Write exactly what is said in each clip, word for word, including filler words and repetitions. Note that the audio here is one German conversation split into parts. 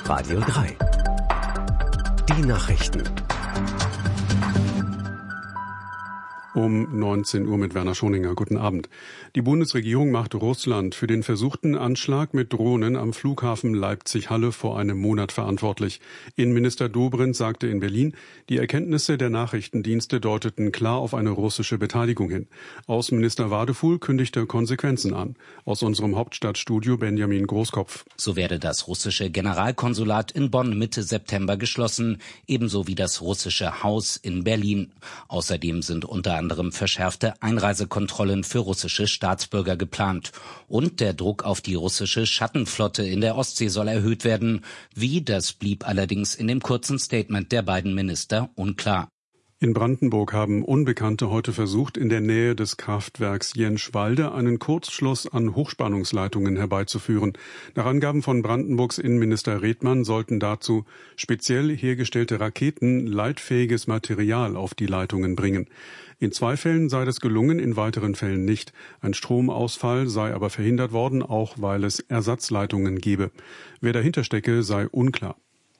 Radio drei. Die Nachrichten. Um neunzehn Uhr mit Werner Schoninger. Guten Abend. Die Bundesregierung macht Russland für den versuchten Anschlag mit Drohnen am Flughafen Leipzig-Halle vor einem Monat verantwortlich. Innenminister Dobrindt sagte in Berlin, die Erkenntnisse der Nachrichtendienste deuteten klar auf eine russische Beteiligung hin. Außenminister Wadefuhl kündigte Konsequenzen an. Aus unserem Hauptstadtstudio Benjamin Großkopf. So werde das russische Generalkonsulat in Bonn Mitte September geschlossen, ebenso wie das russische Haus in Berlin. Außerdem sind unter anderem verschärfte Einreisekontrollen für russische Staatsbürger geplant. Und der Druck auf die russische Schattenflotte in der Ostsee soll erhöht werden. Wie, das blieb allerdings in dem kurzen Statement der beiden Minister unklar. In Brandenburg haben Unbekannte heute versucht, in der Nähe des Kraftwerks Jenschwalde einen Kurzschluss an Hochspannungsleitungen herbeizuführen. Nach Angaben von Brandenburgs Innenminister Redmann sollten dazu speziell hergestellte Raketen leitfähiges Material auf die Leitungen bringen. In zwei Fällen sei das gelungen, in weiteren Fällen nicht. Ein Stromausfall sei aber verhindert worden, auch weil es Ersatzleitungen gebe. Wer dahinter stecke, sei unklar.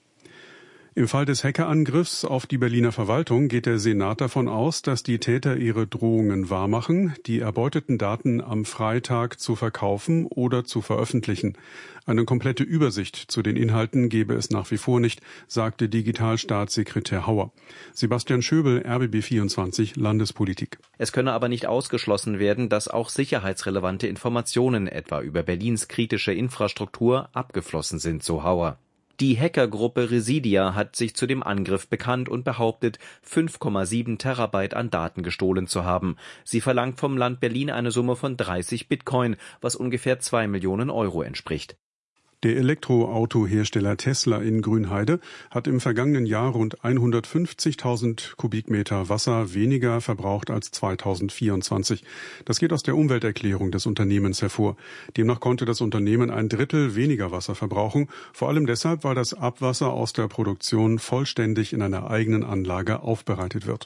Im Fall des Hackerangriffs auf die Berliner Verwaltung geht der Senat davon aus, dass die Täter ihre Drohungen wahrmachen, die erbeuteten Daten am Freitag zu verkaufen oder zu veröffentlichen. Eine komplette Übersicht zu den Inhalten gebe es nach wie vor nicht, sagte Digitalstaatssekretär Hauer. Sebastian Schöbel, R B B vierundzwanzig, Landespolitik. Es könne aber nicht ausgeschlossen werden, dass auch sicherheitsrelevante Informationen, etwa über Berlins kritische Infrastruktur, abgeflossen sind, so Hauer. Die Hackergruppe Residia hat sich zu dem Angriff bekannt und behauptet, fünf Komma sieben Terabyte an Daten gestohlen zu haben. Sie verlangt vom Land Berlin eine Summe von dreißig Bitcoin, was ungefähr zwei Millionen Euro entspricht. Der Elektroautohersteller Tesla in Grünheide hat im vergangenen Jahr rund hundertfünfzigtausend Kubikmeter Wasser weniger verbraucht als zweitausendvierundzwanzig. Das geht aus der Umwelterklärung des Unternehmens hervor. Demnach konnte das Unternehmen ein Drittel weniger Wasser verbrauchen, vor allem deshalb, weil das Abwasser aus der Produktion vollständig in einer eigenen Anlage aufbereitet wird.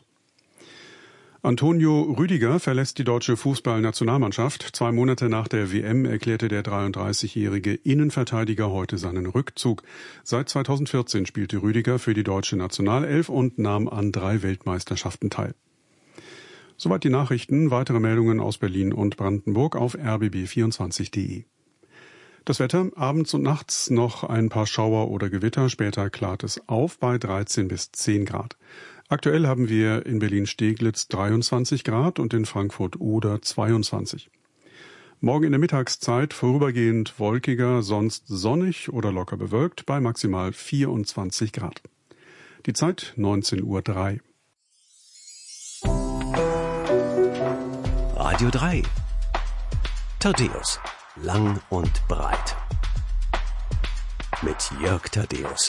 Antonio Rüdiger verlässt die deutsche Fußballnationalmannschaft. Zwei Monate nach der W M erklärte der dreiunddreißigjährige Innenverteidiger heute seinen Rückzug. Seit zweitausendvierzehn spielte Rüdiger für die deutsche Nationalelf und nahm an drei Weltmeisterschaften teil. Soweit die Nachrichten. Weitere Meldungen aus Berlin und Brandenburg auf r b b vierundzwanzig punkt de. Das Wetter, abends und nachts noch ein paar Schauer oder Gewitter, später klart es auf bei dreizehn bis zehn Grad. Aktuell haben wir in Berlin-Steglitz dreiundzwanzig Grad und in Frankfurt-Oder zweiundzwanzig. Morgen in der Mittagszeit vorübergehend wolkiger, sonst sonnig oder locker bewölkt bei maximal vierundzwanzig Grad. Die Zeit neunzehn Uhr drei. Radio drei. Thaddäus. Lang und breit. Mit Jörg Thaddäus.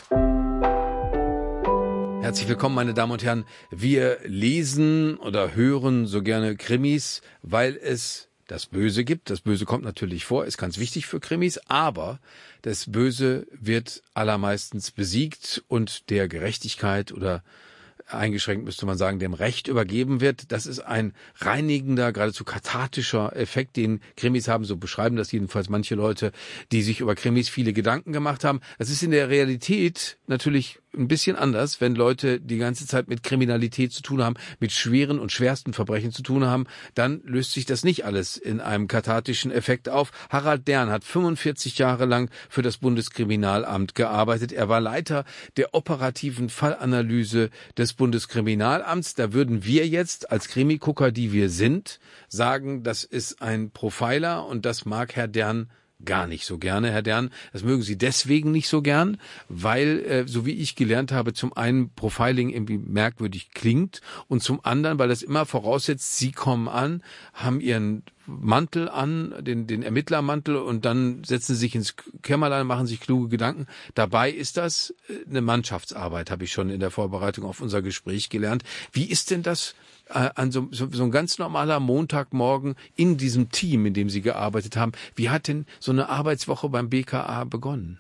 Herzlich willkommen, meine Damen und Herren. Wir lesen oder hören so gerne Krimis, weil es das Böse gibt. Das Böse kommt natürlich vor, ist ganz wichtig für Krimis, aber das Böse wird allermeistens besiegt und der Gerechtigkeit oder eingeschränkt müsste man sagen, dem Recht übergeben wird. Das ist ein reinigender, geradezu kathartischer Effekt, den Krimis haben. So beschreiben das jedenfalls manche Leute, die sich über Krimis viele Gedanken gemacht haben. Das ist in der Realität natürlich ein bisschen anders, wenn Leute die ganze Zeit mit Kriminalität zu tun haben, mit schweren und schwersten Verbrechen zu tun haben, dann löst sich das nicht alles in einem kathartischen Effekt auf. Harald Dern hat fünfundvierzig Jahre lang für das Bundeskriminalamt gearbeitet. Er war Leiter der operativen Fallanalyse des Bundeskriminalamts. Da würden wir jetzt als Krimigucker, die wir sind, sagen, das ist ein Profiler und das mag Herr Dern gar nicht so gerne, Herr Dern. Das mögen Sie deswegen nicht so gern, weil, äh, so wie ich gelernt habe, zum einen Profiling irgendwie merkwürdig klingt und zum anderen, weil das immer voraussetzt, Sie kommen an, haben Ihren Mantel an, den, den Ermittlermantel und dann setzen Sie sich ins Kämmerlein, machen sich kluge Gedanken. Dabei ist das eine Mannschaftsarbeit, habe ich schon in der Vorbereitung auf unser Gespräch gelernt. Wie ist denn das äh, an so, so, so ein ganz normaler Montagmorgen in diesem Team, in dem Sie gearbeitet haben? Wie hat denn so eine Arbeitswoche beim B K A begonnen?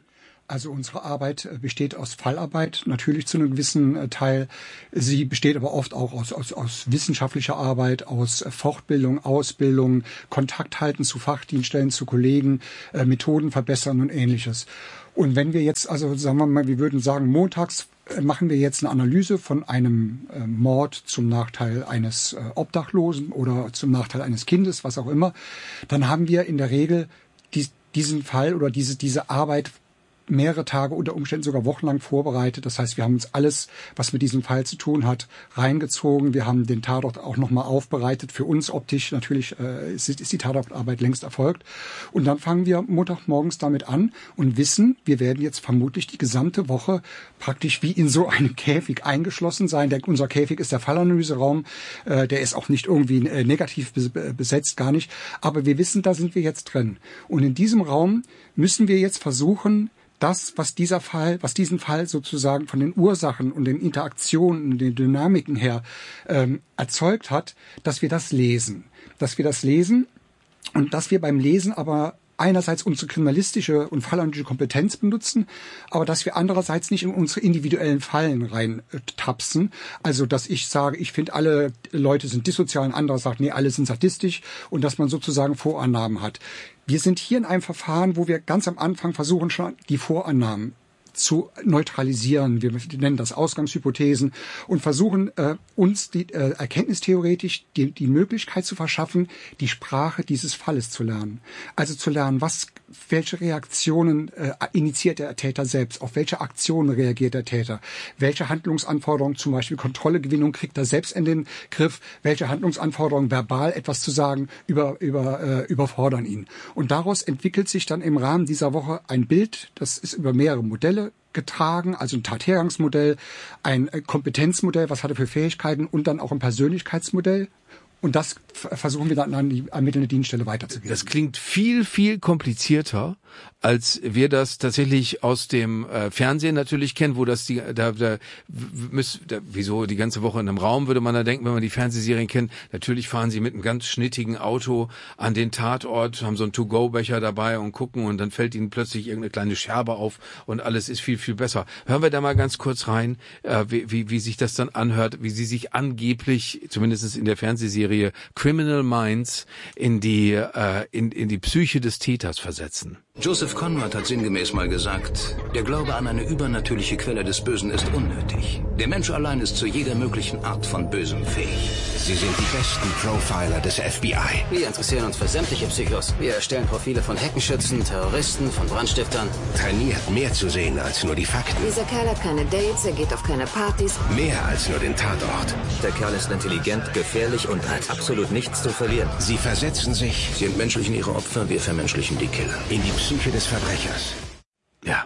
Also unsere Arbeit besteht aus Fallarbeit, natürlich zu einem gewissen Teil. Sie besteht aber oft auch aus, aus, aus wissenschaftlicher Arbeit, aus Fortbildung, Ausbildung, Kontakt halten zu Fachdienststellen, zu Kollegen, äh, Methoden verbessern und Ähnliches. Und wenn wir jetzt, also sagen wir mal, wir würden sagen, montags machen wir jetzt eine Analyse von einem äh, Mord zum Nachteil eines äh, Obdachlosen oder zum Nachteil eines Kindes, was auch immer, dann haben wir in der Regel die, diesen Fall oder diese, diese Arbeit mehrere Tage, unter Umständen sogar wochenlang vorbereitet. Das heißt, wir haben uns alles, was mit diesem Fall zu tun hat, reingezogen. Wir haben den Tatort auch nochmal aufbereitet. Für uns optisch natürlich äh, ist, ist die Tatortarbeit längst erfolgt. Und dann fangen wir Montagmorgens damit an und wissen, wir werden jetzt vermutlich die gesamte Woche praktisch wie in so einem Käfig eingeschlossen sein. Der, unser Käfig ist der Fallanalyseraum. Äh, der ist auch nicht irgendwie äh, negativ besetzt, gar nicht. Aber wir wissen, da sind wir jetzt drin. Und in diesem Raum müssen wir jetzt versuchen, das, was dieser Fall, was diesen Fall sozusagen von den Ursachen und den Interaktionen und den Dynamiken her ähm, erzeugt hat, dass wir das lesen. Dass wir das lesen und dass wir beim Lesen aber einerseits unsere kriminalistische und fallanalytische Kompetenz benutzen, aber dass wir andererseits nicht in unsere individuellen Fallen reintapsen. Also, dass ich sage, ich finde, alle Leute sind dissozial, und anderer sagt, nee, alle sind sadistisch, und dass man sozusagen Vorannahmen hat. Wir sind hier in einem Verfahren, wo wir ganz am Anfang versuchen, schon die Vorannahmen zu neutralisieren. Wir nennen das Ausgangshypothesen und versuchen äh, uns die, äh, erkenntnistheoretisch die, die Möglichkeit zu verschaffen, die Sprache dieses Falles zu lernen. Also zu lernen, was, welche Reaktionen äh, initiiert der Täter selbst, auf welche Aktionen reagiert der Täter, welche Handlungsanforderungen, zum Beispiel Kontrollegewinnung, kriegt er selbst in den Griff, welche Handlungsanforderungen verbal etwas zu sagen, über, über, äh, überfordern ihn. Und daraus entwickelt sich dann im Rahmen dieser Woche ein Bild, das ist über mehrere Modelle getragen, also ein Tathergangsmodell, ein Kompetenzmodell, was hat er für Fähigkeiten, und dann auch ein Persönlichkeitsmodell. Und das versuchen wir dann an die ermittelnde Dienststelle weiterzugeben. Das klingt viel, viel komplizierter, als wir das tatsächlich aus dem äh, Fernsehen natürlich kennen, wo das die, da, da, müß, da, wieso die ganze Woche in einem Raum, würde man da denken, wenn man die Fernsehserien kennt. Natürlich fahren sie mit einem ganz schnittigen Auto an den Tatort, haben so einen To-Go-Becher dabei und gucken, und dann fällt ihnen plötzlich irgendeine kleine Scherbe auf und alles ist viel, viel besser. Hören wir da mal ganz kurz rein, äh, wie, wie, wie sich das dann anhört, wie sie sich angeblich, zumindest in der Fernsehserie Criminal Minds, in die, äh, in, in die Psyche des Täters versetzen. Joseph Conrad hat sinngemäß mal gesagt, der Glaube an eine übernatürliche Quelle des Bösen ist unnötig. Der Mensch allein ist zu jeder möglichen Art von Bösem fähig. Sie sind die besten Profiler des F B I. Wir interessieren uns für sämtliche Psychos. Wir erstellen Profile von Heckenschützen, Terroristen, von Brandstiftern. Trainiert, mehr zu sehen als nur die Fakten. Dieser Kerl hat keine Dates, er geht auf keine Partys. Mehr als nur den Tatort. Der Kerl ist intelligent, gefährlich und hat absolut nichts zu verlieren. Sie versetzen sich... Sie entmenschlichen ihre Opfer, wir vermenschlichen die Killer. ...in die Psyche des Verbrechers. Ja.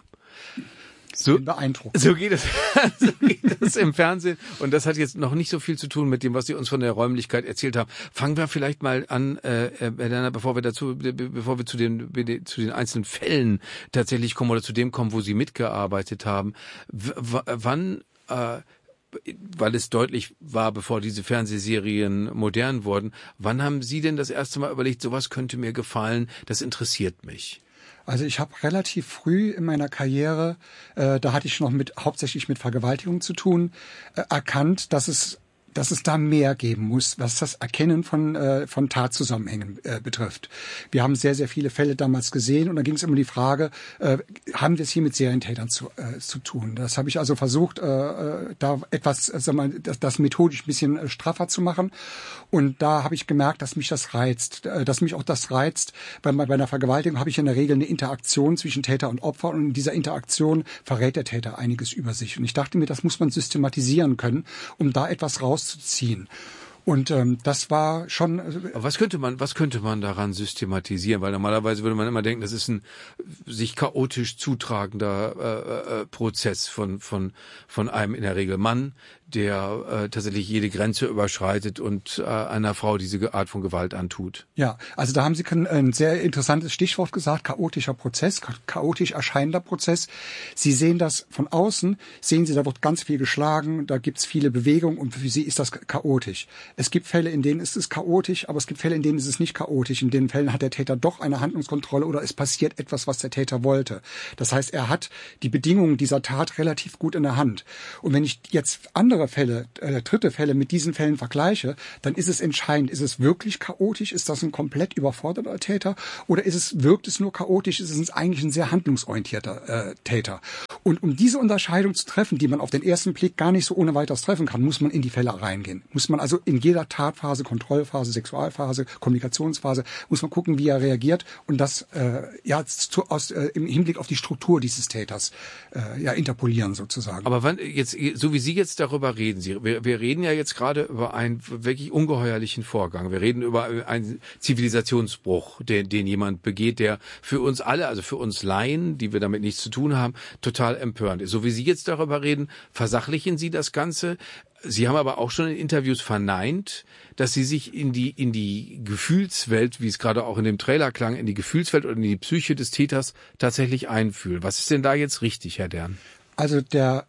So, so geht es, so geht es im Fernsehen. Und das hat jetzt noch nicht so viel zu tun mit dem, was Sie uns von der Räumlichkeit erzählt haben. Fangen wir vielleicht mal an, äh, Herr Lerner, bevor wir dazu, bevor wir zu den, zu den einzelnen Fällen tatsächlich kommen oder zu dem kommen, wo Sie mitgearbeitet haben. W- w- wann, äh, weil es deutlich war, bevor diese Fernsehserien modern wurden, wann haben Sie denn das erste Mal überlegt, sowas könnte mir gefallen, das interessiert mich? Also ich habe relativ früh in meiner Karriere, äh, da hatte ich noch mit hauptsächlich mit Vergewaltigung zu tun, äh, erkannt, dass es dass es da mehr geben muss, was das Erkennen von äh, von Tatzusammenhängen äh, betrifft. Wir haben sehr, sehr viele Fälle damals gesehen, und da ging es immer um die Frage, äh, haben wir es hier mit Serientätern zu, äh, zu tun? Das habe ich also versucht, äh, da etwas, äh, sag mal, das, das methodisch ein bisschen äh, straffer zu machen. Und da habe ich gemerkt, dass mich das reizt, äh, dass mich auch das reizt. Bei, bei einer Vergewaltigung habe ich in der Regel eine Interaktion zwischen Täter und Opfer, und in dieser Interaktion verrät der Täter einiges über sich. Und ich dachte mir, das muss man systematisieren können, um da etwas raus zu ziehen. Und ähm, das war schon. Aber was könnte man, was könnte man daran systematisieren? Weil normalerweise würde man immer denken, das ist ein sich chaotisch zutragender äh, äh, Prozess von von von einem in der Regel Mann, der äh, tatsächlich jede Grenze überschreitet und äh, einer Frau diese Art von Gewalt antut. Ja, also da haben Sie ein sehr interessantes Stichwort gesagt: chaotischer Prozess, chaotisch erscheinender Prozess. Sie sehen das von außen, sehen Sie, da wird ganz viel geschlagen, da gibt's viele Bewegungen, und für Sie ist das chaotisch. Es gibt Fälle, in denen ist es chaotisch, aber es gibt Fälle, in denen ist es nicht chaotisch. In den Fällen hat der Täter doch eine Handlungskontrolle oder es passiert etwas, was der Täter wollte. Das heißt, er hat die Bedingungen dieser Tat relativ gut in der Hand. Und wenn ich jetzt andere Fälle, äh, dritte Fälle mit diesen Fällen vergleiche, dann ist es entscheidend, ist es wirklich chaotisch? Ist das ein komplett überforderter Täter? Oder ist es, wirkt es nur chaotisch? Ist es eigentlich ein sehr handlungsorientierter äh, Täter? Und um diese Unterscheidung zu treffen, die man auf den ersten Blick gar nicht so ohne weiteres treffen kann, muss man in die Fälle reingehen. Muss man also in jeder Tatphase, Kontrollphase, Sexualphase, Kommunikationsphase, muss man gucken, wie er reagiert und das äh, ja zu, aus, äh, im Hinblick auf die Struktur dieses Täters äh, ja interpolieren sozusagen. Aber wann jetzt, so wie Sie jetzt darüber reden, Sie, wir, wir reden ja jetzt gerade über einen wirklich ungeheuerlichen Vorgang. Wir reden über einen Zivilisationsbruch, den, den jemand begeht, der für uns alle, also für uns Laien, die wir damit nichts zu tun haben, total empörend ist. So wie Sie jetzt darüber reden, versachlichen Sie das Ganze. Sie haben aber auch schon in Interviews verneint, dass Sie sich in die in die Gefühlswelt, wie es gerade auch in dem Trailer klang, in die Gefühlswelt oder in die Psyche des Täters tatsächlich einfühlen. Was ist denn da jetzt richtig, Herr Dern? Also der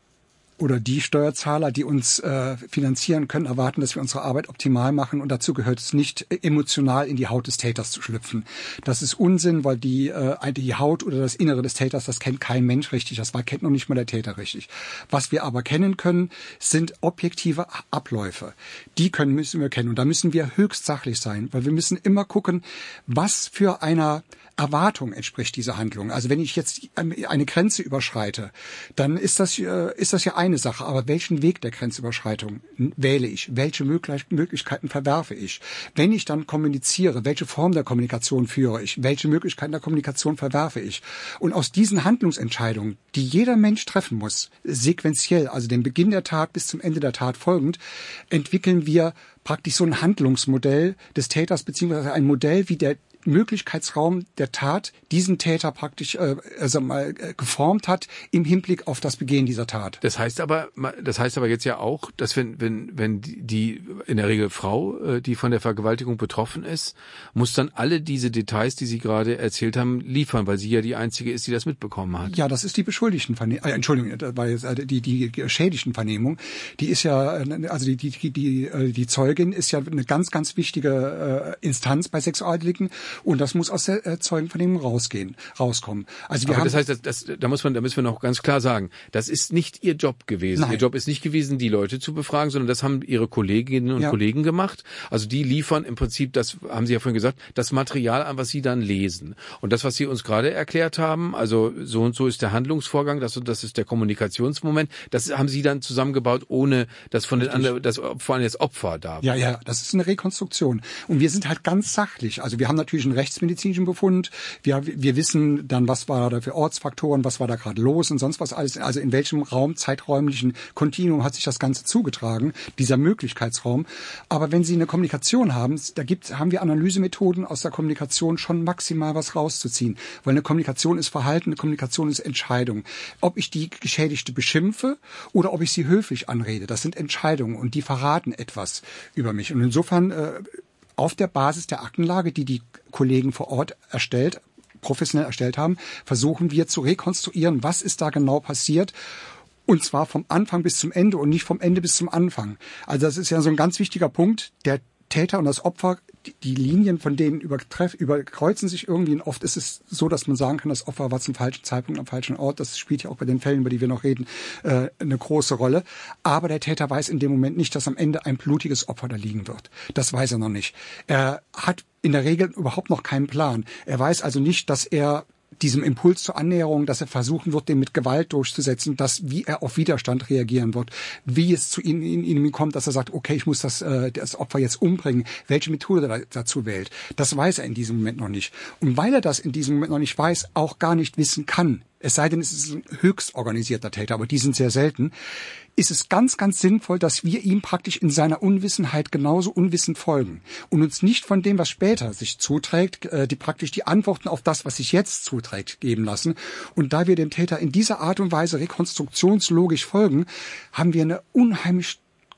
oder die Steuerzahler, die uns äh, finanzieren können, erwarten, dass wir unsere Arbeit optimal machen. Und dazu gehört es nicht, emotional in die Haut des Täters zu schlüpfen. Das ist Unsinn, weil die, äh, die Haut oder das Innere des Täters, das kennt kein Mensch richtig. Das war, kennt noch nicht mal der Täter richtig. Was wir aber kennen können, sind objektive Abläufe. Die können, müssen wir kennen. Und da müssen wir höchst sachlich sein, weil wir müssen immer gucken, was für einer Erwartung entspricht diese Handlung. Also wenn ich jetzt eine Grenze überschreite, dann ist das, ist das ja eine Sache. Aber welchen Weg der Grenzüberschreitung wähle ich? Welche Möglichkeiten verwerfe ich? Wenn ich dann kommuniziere, welche Form der Kommunikation führe ich? Welche Möglichkeiten der Kommunikation verwerfe ich? Und aus diesen Handlungsentscheidungen, die jeder Mensch treffen muss, sequenziell, also dem Beginn der Tat bis zum Ende der Tat folgend, entwickeln wir praktisch so ein Handlungsmodell des Täters, beziehungsweise ein Modell, wie der Möglichkeitsraum der Tat diesen Täter praktisch äh, also mal äh, geformt hat im Hinblick auf das Begehen dieser Tat. Das heißt aber, das heißt aber jetzt ja auch, dass wenn wenn wenn die in der Regel Frau, äh, die von der Vergewaltigung betroffen ist, muss dann alle diese Details, die Sie gerade erzählt haben, liefern, weil sie ja die einzige ist, die das mitbekommen hat. Ja, das ist die Beschuldigtenvernehmung. Äh, Entschuldigung, das war jetzt die die Geschädigtenvernehmung. Die ist ja also die die die die, die Zeugin ist ja eine ganz ganz wichtige äh, Instanz bei Sexualdelikten. Und das muss aus der äh, Zeugenvernehmung rausgehen, rauskommen. Also wir Aber haben das heißt, das, das, da muss man, da müssen wir noch ganz klar sagen, das ist nicht Ihr Job gewesen. Nein. Ihr Job ist nicht gewesen, die Leute zu befragen, sondern das haben Ihre Kolleginnen und ja. Kollegen gemacht. Also die liefern im Prinzip, das haben Sie ja vorhin gesagt, das Material an, was Sie dann lesen. Und das, was Sie uns gerade erklärt haben, also so und so ist der Handlungsvorgang, das und das ist der Kommunikationsmoment, das haben Sie dann zusammengebaut, ohne dass von Richtig. den anderen, dass vor allem das Opfer da war. Ja, ja, das ist eine Rekonstruktion. Und wir sind halt ganz sachlich. Also wir haben natürlich einen rechtsmedizinischen Befund. Wir, wir wissen dann, was war da für Ortsfaktoren, was war da gerade los und sonst was alles. Also in welchem Raum, zeiträumlichen Kontinuum hat sich das Ganze zugetragen, dieser Möglichkeitsraum. Aber wenn Sie eine Kommunikation haben, da gibt, haben wir Analysemethoden aus der Kommunikation schon maximal was rauszuziehen. Weil eine Kommunikation ist Verhalten, eine Kommunikation ist Entscheidung. Ob ich die Geschädigte beschimpfe oder ob ich sie höflich anrede, das sind Entscheidungen und die verraten etwas über mich. Und insofern äh, auf der Basis der Aktenlage, die die Kollegen vor Ort erstellt, professionell erstellt haben, versuchen wir zu rekonstruieren, was ist da genau passiert. Und zwar vom Anfang bis zum Ende und nicht vom Ende bis zum Anfang. Also das ist ja so ein ganz wichtiger Punkt. Der Täter und das Opfer, die, die Linien von denen übertreff, überkreuzen sich irgendwie. Und oft ist es so, dass man sagen kann, das Opfer war zum falschen Zeitpunkt am falschen Ort. Das spielt ja auch bei den Fällen, über die wir noch reden, äh, eine große Rolle. Aber der Täter weiß in dem Moment nicht, dass am Ende ein blutiges Opfer da liegen wird. Das weiß er noch nicht. Er hat in der Regel überhaupt noch keinen Plan. Er weiß also nicht, dass er diesem Impuls zur Annäherung, dass er versuchen wird, den mit Gewalt durchzusetzen, dass wie er auf Widerstand reagieren wird, wie es zu ihm, in ihm kommt, dass er sagt, okay, ich muss das, äh, das Opfer jetzt umbringen, welche Methode er dazu wählt. Das weiß er in diesem Moment noch nicht. Und weil er das in diesem Moment noch nicht weiß, auch gar nicht wissen kann, es sei denn, es ist ein höchst organisierter Täter, aber die sind sehr selten, ist es ganz, ganz sinnvoll, dass wir ihm praktisch in seiner Unwissenheit genauso unwissend folgen und uns nicht von dem, was später sich zuträgt, die praktisch die Antworten auf das, was sich jetzt zuträgt, geben lassen. Und da wir dem Täter in dieser Art und Weise rekonstruktionslogisch folgen, haben wir eine unheimlich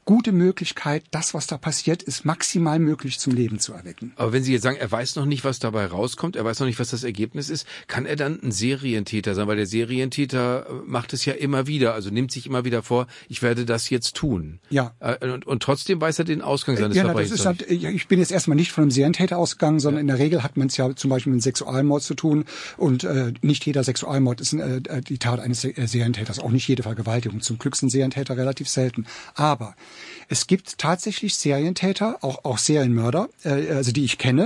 gute Möglichkeit, das, was da passiert ist, maximal möglich zum Leben zu erwecken. Aber wenn Sie jetzt sagen, er weiß noch nicht, was dabei rauskommt, er weiß noch nicht, was das Ergebnis ist, kann er dann ein Serientäter sein? Weil der Serientäter macht es ja immer wieder, also nimmt sich immer wieder vor, ich werde das jetzt tun. Ja. Und, und trotzdem weiß er den Ausgang seines ja, Verbrechens. Das ist halt, ich bin jetzt erstmal nicht von einem Serientäter ausgegangen, sondern ja. in der Regel hat man es ja zum Beispiel mit Sexualmord zu tun und äh, nicht jeder Sexualmord ist äh, die Tat eines Serientäters, auch nicht jede Vergewaltigung. Zum Glück sind Serientäter relativ selten. Aber es gibt tatsächlich Serientäter, auch, auch Serienmörder, äh, also die ich kenne,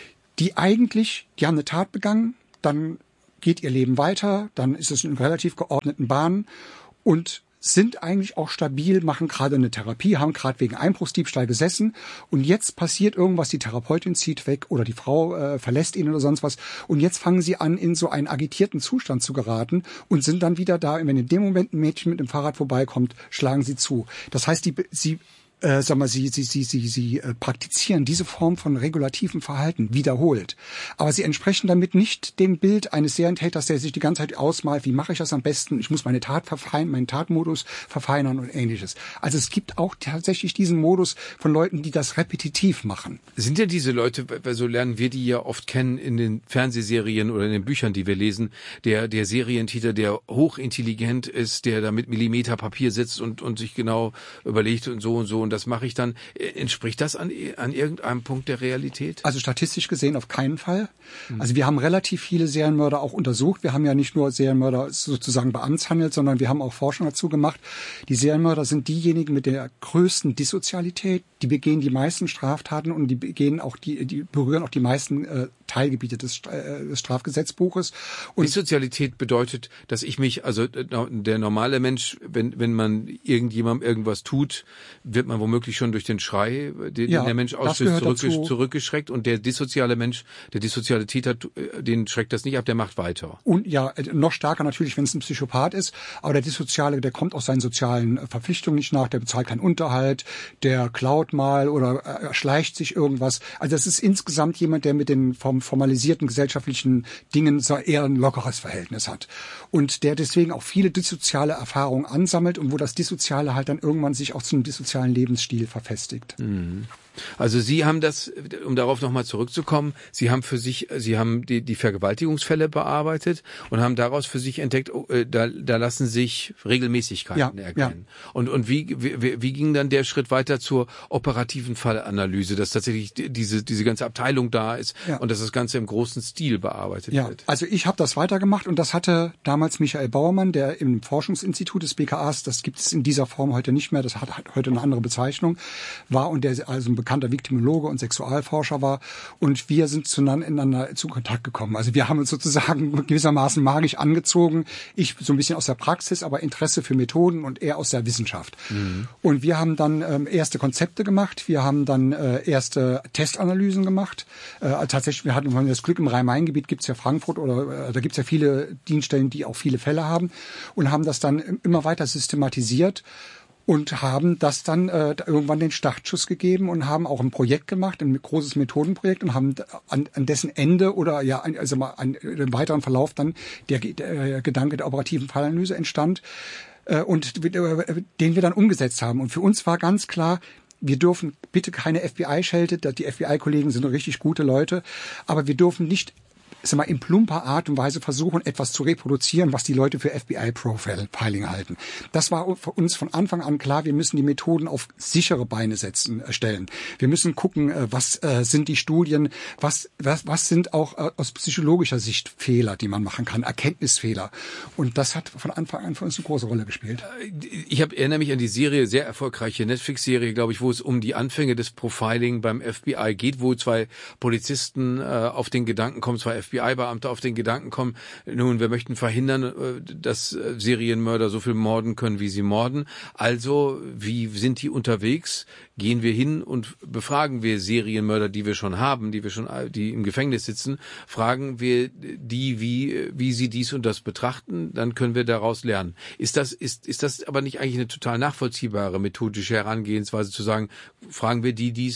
die eigentlich, die haben eine Tat begangen, dann geht ihr Leben weiter, dann ist es in relativ geordneten Bahnen und sind eigentlich auch stabil, machen gerade eine Therapie, haben gerade wegen Einbruchsdiebstahl gesessen und jetzt passiert irgendwas, die Therapeutin zieht weg oder die Frau äh, verlässt ihn oder sonst was und jetzt fangen sie an, in so einen agitierten Zustand zu geraten und sind dann wieder da. Und wenn in dem Moment ein Mädchen mit dem Fahrrad vorbeikommt, schlagen sie zu. Das heißt, die, sie Äh, sag mal, sie, sie, sie, sie, sie äh, praktizieren diese Form von regulativem Verhalten wiederholt. Aber sie entsprechen damit nicht dem Bild eines Serientäters, der sich die ganze Zeit ausmalt, wie mache ich das am besten? Ich muss meine Tat verfeinern, meinen Tatmodus verfeinern und Ähnliches. Also es gibt auch tatsächlich diesen Modus von Leuten, die das repetitiv machen. Sind ja diese Leute, weil so lernen wir die ja oft kennen in den Fernsehserien oder in den Büchern, die wir lesen, der, der Serientäter, der hochintelligent ist, der da mit Millimeter Papier sitzt und, und sich genau überlegt und so und so. Und das mache ich dann. Entspricht das an, an irgendeinem Punkt der Realität? Also statistisch gesehen auf keinen Fall. Mhm. Also wir haben relativ viele Serienmörder auch untersucht. Wir haben ja nicht nur Serienmörder sozusagen bei Amtshandel, sondern wir haben auch Forschung dazu gemacht. Die Serienmörder sind diejenigen mit der größten Dissozialität. Die begehen die meisten Straftaten und die begehen auch die, die berühren auch die meisten äh, Teilgebiete des, äh, des Strafgesetzbuches. Und Dissozialität bedeutet, dass ich mich, also der normale Mensch, wenn wenn man irgendjemandem irgendwas tut, wird man womöglich schon durch den Schrei, den ja, der Mensch ausstößt, zurück, zurückgeschreckt und der dissoziale Mensch, der dissoziale Täter, den schreckt das nicht ab, der macht weiter. Und ja, noch stärker natürlich, wenn es ein Psychopath ist, aber der Dissoziale, der kommt aus seinen sozialen Verpflichtungen nicht nach, der bezahlt keinen Unterhalt, der klaut mal oder äh, schleicht sich irgendwas. Also das ist insgesamt jemand, der mit den vom formalisierten gesellschaftlichen Dingen so eher ein lockeres Verhältnis hat. Und der deswegen auch viele dissoziale Erfahrungen ansammelt und wo das Dissoziale halt dann irgendwann sich auch zu einem dissozialen Lebensstil verfestigt. Mhm. Also Sie haben das, um darauf nochmal zurückzukommen, Sie haben für sich, Sie haben die, die Vergewaltigungsfälle bearbeitet und haben daraus für sich entdeckt, oh, da, da lassen sich Regelmäßigkeiten ja, erkennen. Ja. Und, und wie, wie, wie ging dann der Schritt weiter zur operativen Fallanalyse, dass tatsächlich diese, diese ganze Abteilung da ist ja. und dass das Ganze im großen Stil bearbeitet ja. wird? Also ich habe das weitergemacht und das hatte damals Michael Bauermann, der im Forschungsinstitut des B K As, das gibt es in dieser Form heute nicht mehr, das hat, hat heute eine andere Bezeichnung, war und der also ein bekannter Viktimologe und Sexualforscher war und wir sind zueinander zu Kontakt gekommen. Also wir haben uns sozusagen gewissermaßen magisch angezogen. Ich so ein bisschen aus der Praxis, aber Interesse für Methoden und er aus der Wissenschaft. Mhm. Und wir haben dann ähm, erste Konzepte gemacht. Wir haben dann äh, erste Testanalysen gemacht. Äh, tatsächlich, wir hatten das Glück, im Rhein-Main-Gebiet gibt es ja Frankfurt oder äh, da gibt es ja viele Dienststellen, die auch viele Fälle haben und haben das dann immer weiter systematisiert. Und haben das dann äh, irgendwann den Startschuss gegeben und haben auch ein Projekt gemacht, ein großes Methodenprojekt und haben an, an dessen Ende oder ja also mal an dem weiteren Verlauf dann der, der Gedanke der operativen Fallanalyse entstand äh, und äh, den wir dann umgesetzt haben. Und für uns war ganz klar, wir dürfen bitte keine F B I-Schelte, die F B I-Kollegen sind richtig gute Leute, aber wir dürfen nicht sag mal, in plumper Art und Weise versuchen, etwas zu reproduzieren, was die Leute für F B I-Profiling halten. Das war für uns von Anfang an klar, wir müssen die Methoden auf sichere Beine setzen, äh, stellen. Wir müssen gucken, äh, was äh, sind die Studien, was, was, was sind auch äh, aus psychologischer Sicht Fehler, die man machen kann, Erkenntnisfehler. Und das hat von Anfang an für uns eine große Rolle gespielt. Ich hab, erinnere mich an die Serie, sehr erfolgreiche Netflix-Serie, glaube ich, wo es um die Anfänge des Profiling beim F B I geht, wo zwei Polizisten äh, auf den Gedanken kommen, zwei F B I-Beamte auf den Gedanken kommen, nun, wir möchten verhindern, dass Serienmörder so viel morden können, wie sie morden. Also, wie sind die unterwegs? Gehen wir hin und befragen wir Serienmörder, die wir schon haben, die wir schon, die im Gefängnis sitzen, fragen wir die, wie, wie sie dies und das betrachten, dann können wir daraus lernen. Ist das, ist, ist das aber nicht eigentlich eine total nachvollziehbare methodische Herangehensweise zu sagen, fragen wir die, die es machen?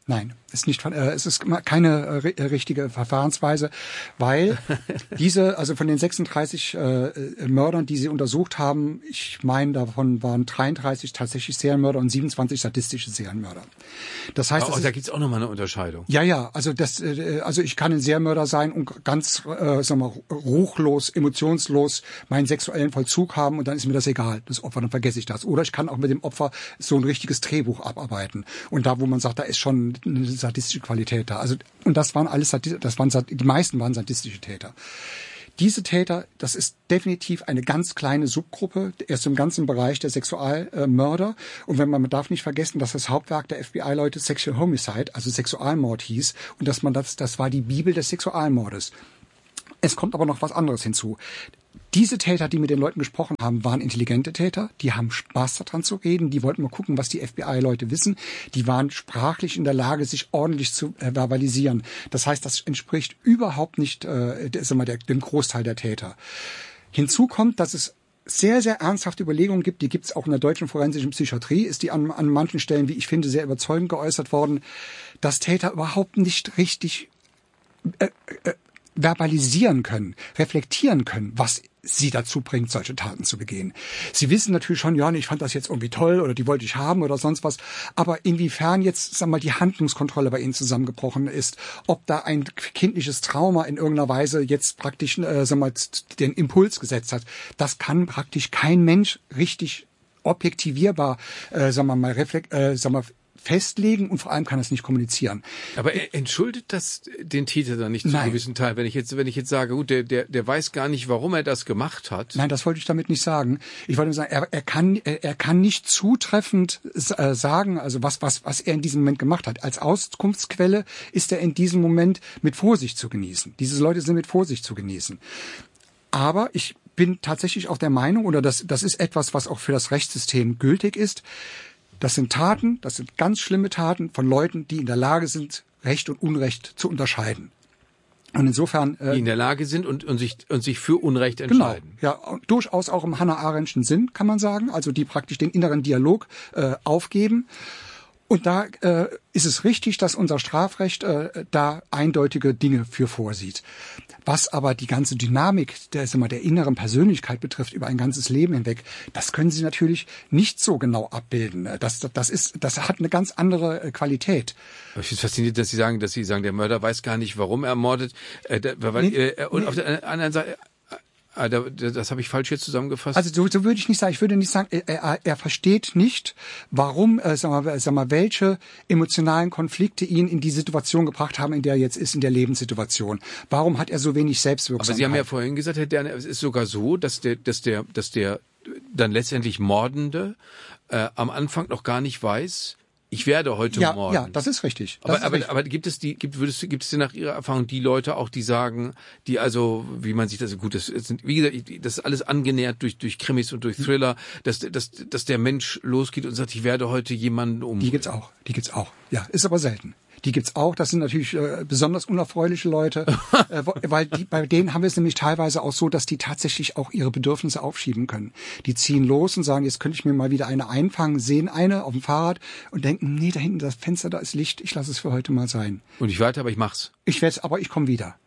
Nein, ist nicht, äh, es ist keine äh, richtige Verfahrensweise, weil diese, also von den sechsunddreißig äh, Mördern, die sie untersucht haben, ich meine, davon waren dreiunddreißig tatsächlich Serienmörder und siebenundzwanzig sadistische Serienmörder. Das heißt, oh, da gibt's auch nochmal eine Unterscheidung. Ja, ja, also das, äh, also ich kann ein Serienmörder sein und ganz, äh, sagen wir, ruchlos, emotionslos meinen sexuellen Vollzug haben und dann ist mir das egal, das Opfer, dann vergesse ich das. Oder ich kann auch mit dem Opfer so ein richtiges Drehbuch abarbeiten und da, wo man sagt, da ist schon eine sadistische Qualität da. Also, und das waren alles, das waren, die meisten waren sadistische Täter. Diese Täter, das ist definitiv eine ganz kleine Subgruppe, erst im ganzen Bereich der Sexualmörder. Und wenn man, man darf nicht vergessen, dass das Hauptwerk der F B I-Leute Sexual Homicide, also Sexualmord hieß, und dass man das, das war die Bibel des Sexualmordes. Es kommt aber noch was anderes hinzu. Diese Täter, die mit den Leuten gesprochen haben, waren intelligente Täter. Die haben Spaß daran zu reden. Die wollten mal gucken, was die F B I-Leute wissen. Die waren sprachlich in der Lage, sich ordentlich zu äh, verbalisieren. Das heißt, das entspricht überhaupt nicht äh, der, sag mal, der, dem Großteil der Täter. Hinzu kommt, dass es sehr, sehr ernsthafte Überlegungen gibt. Die gibt es auch in der deutschen forensischen Psychiatrie. Ist die an, an manchen Stellen, wie ich finde, sehr überzeugend geäußert worden, dass Täter überhaupt nicht richtig äh, äh, verbalisieren können, reflektieren können, was sie dazu bringt, solche Taten zu begehen. Sie wissen natürlich schon, ja, ich fand das jetzt irgendwie toll oder die wollte ich haben oder sonst was, aber inwiefern jetzt, sag mal, die Handlungskontrolle bei ihnen zusammengebrochen ist, ob da ein kindliches Trauma in irgendeiner Weise jetzt praktisch, äh, sag mal, den Impuls gesetzt hat, das kann praktisch kein Mensch richtig objektivierbar, äh, sag mal, mal reflekt, äh, sag mal, festlegen und vor allem kann es nicht kommunizieren. Aber entschuldet das den Täter dann nicht zu einem gewissen Teil? Wenn ich jetzt, wenn ich jetzt sage, gut, der, der, der weiß gar nicht, warum er das gemacht hat. Nein, das wollte ich damit nicht sagen. Ich wollte nur sagen, er, er kann, er, er kann nicht zutreffend äh, sagen, also was, was, was er in diesem Moment gemacht hat. Als Auskunftsquelle ist er in diesem Moment mit Vorsicht zu genießen. Diese Leute sind mit Vorsicht zu genießen. Aber ich bin tatsächlich auch der Meinung, oder das, das ist etwas, was auch für das Rechtssystem gültig ist. Das sind Taten, das sind ganz schlimme Taten von Leuten, die in der Lage sind, Recht und Unrecht zu unterscheiden. Und insofern äh, die in der Lage sind und, und sich und sich für Unrecht entscheiden. Genau, ja, durchaus auch im Hannah Arendtschen Sinn, kann man sagen, also die praktisch den inneren Dialog äh, aufgeben. Und da äh, ist es richtig, dass unser Strafrecht äh, da eindeutige Dinge für vorsieht. Was aber die ganze Dynamik der, ist immer, der inneren Persönlichkeit betrifft, über ein ganzes Leben hinweg, das können Sie natürlich nicht so genau abbilden. Das, das ist, das hat eine ganz andere Qualität. Ich finde es faszinierend, dass Sie sagen, dass Sie sagen, der Mörder weiß gar nicht, warum er ermordet. Äh, da, weil, nee, äh, und nee. auf der anderen Seite. Ah, da, das habe ich falsch jetzt zusammengefasst. Also so, so würde ich nicht sagen. Ich würde nicht sagen, er, er, er versteht nicht, warum, äh, sag mal, sag mal, welche emotionalen Konflikte ihn in die Situation gebracht haben, in der er jetzt ist, in der Lebenssituation. Warum hat er so wenig Selbstwirksamkeit? Aber Sie haben ja vorhin gesagt, Herr Derne, es ist sogar so, dass der, dass der, dass der dann letztendlich Mordende äh, am Anfang noch gar nicht weiß, ich werde heute ja, morden. Ja, das ist richtig. Das aber, ist aber, richtig. aber gibt es die, gibt, würdest du, gibt es denn nach Ihrer Erfahrung die Leute auch, die sagen, die also, wie man sich das, gut, das sind, wie gesagt, das ist alles angenähert durch, durch Krimis und durch Thriller, dass, dass, dass der Mensch losgeht und sagt, ich werde heute jemanden um. Die gibt's auch, die gibt's auch. Ja, ist aber selten. Die gibt's auch. Das sind natürlich äh, besonders unerfreuliche Leute, äh, weil die, bei denen haben wir es nämlich teilweise auch so, dass die tatsächlich auch ihre Bedürfnisse aufschieben können. Die ziehen los und sagen, jetzt könnte ich mir mal wieder eine einfangen, sehen eine auf dem Fahrrad und denken, nee, da hinten das Fenster, da ist Licht, ich lasse es für heute mal sein. Und ich warte, aber ich mach's. Ich werde, aber ich komme wieder.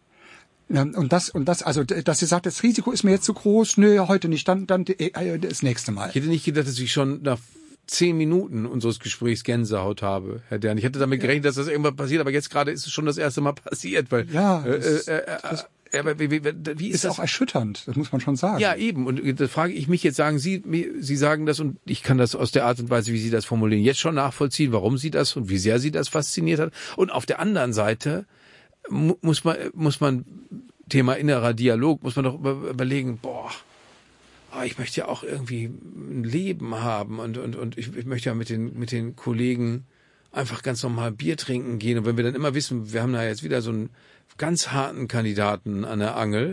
Und das, und das, also, dass sie sagt, das Risiko ist mir jetzt zu groß, nö, heute nicht, dann, dann äh, das nächste Mal. Ich hätte nicht gedacht, dass ich schon nach zehn Minuten unseres Gesprächs Gänsehaut habe, Herr Dern. Ich hätte damit gerechnet, dass das irgendwann passiert, aber jetzt gerade ist es schon das erste Mal passiert, weil ja, äh, das, äh, äh, das äh, aber wie, wie, wie ist, ist das? Auch erschütternd, das muss man schon sagen. Ja, eben. Und da frage ich mich jetzt, sagen Sie, Sie sagen das und ich kann das aus der Art und Weise, wie Sie das formulieren, jetzt schon nachvollziehen, warum Sie das und wie sehr Sie das fasziniert hat. Und auf der anderen Seite mu- muss man, muss man, Thema innerer Dialog, muss man doch überlegen, boah, oh, ich möchte ja auch irgendwie ein Leben haben und, und, und ich, ich möchte ja mit den, mit den Kollegen einfach ganz normal Bier trinken gehen. Und wenn wir dann immer wissen, wir haben da jetzt wieder so einen ganz harten Kandidaten an der Angel,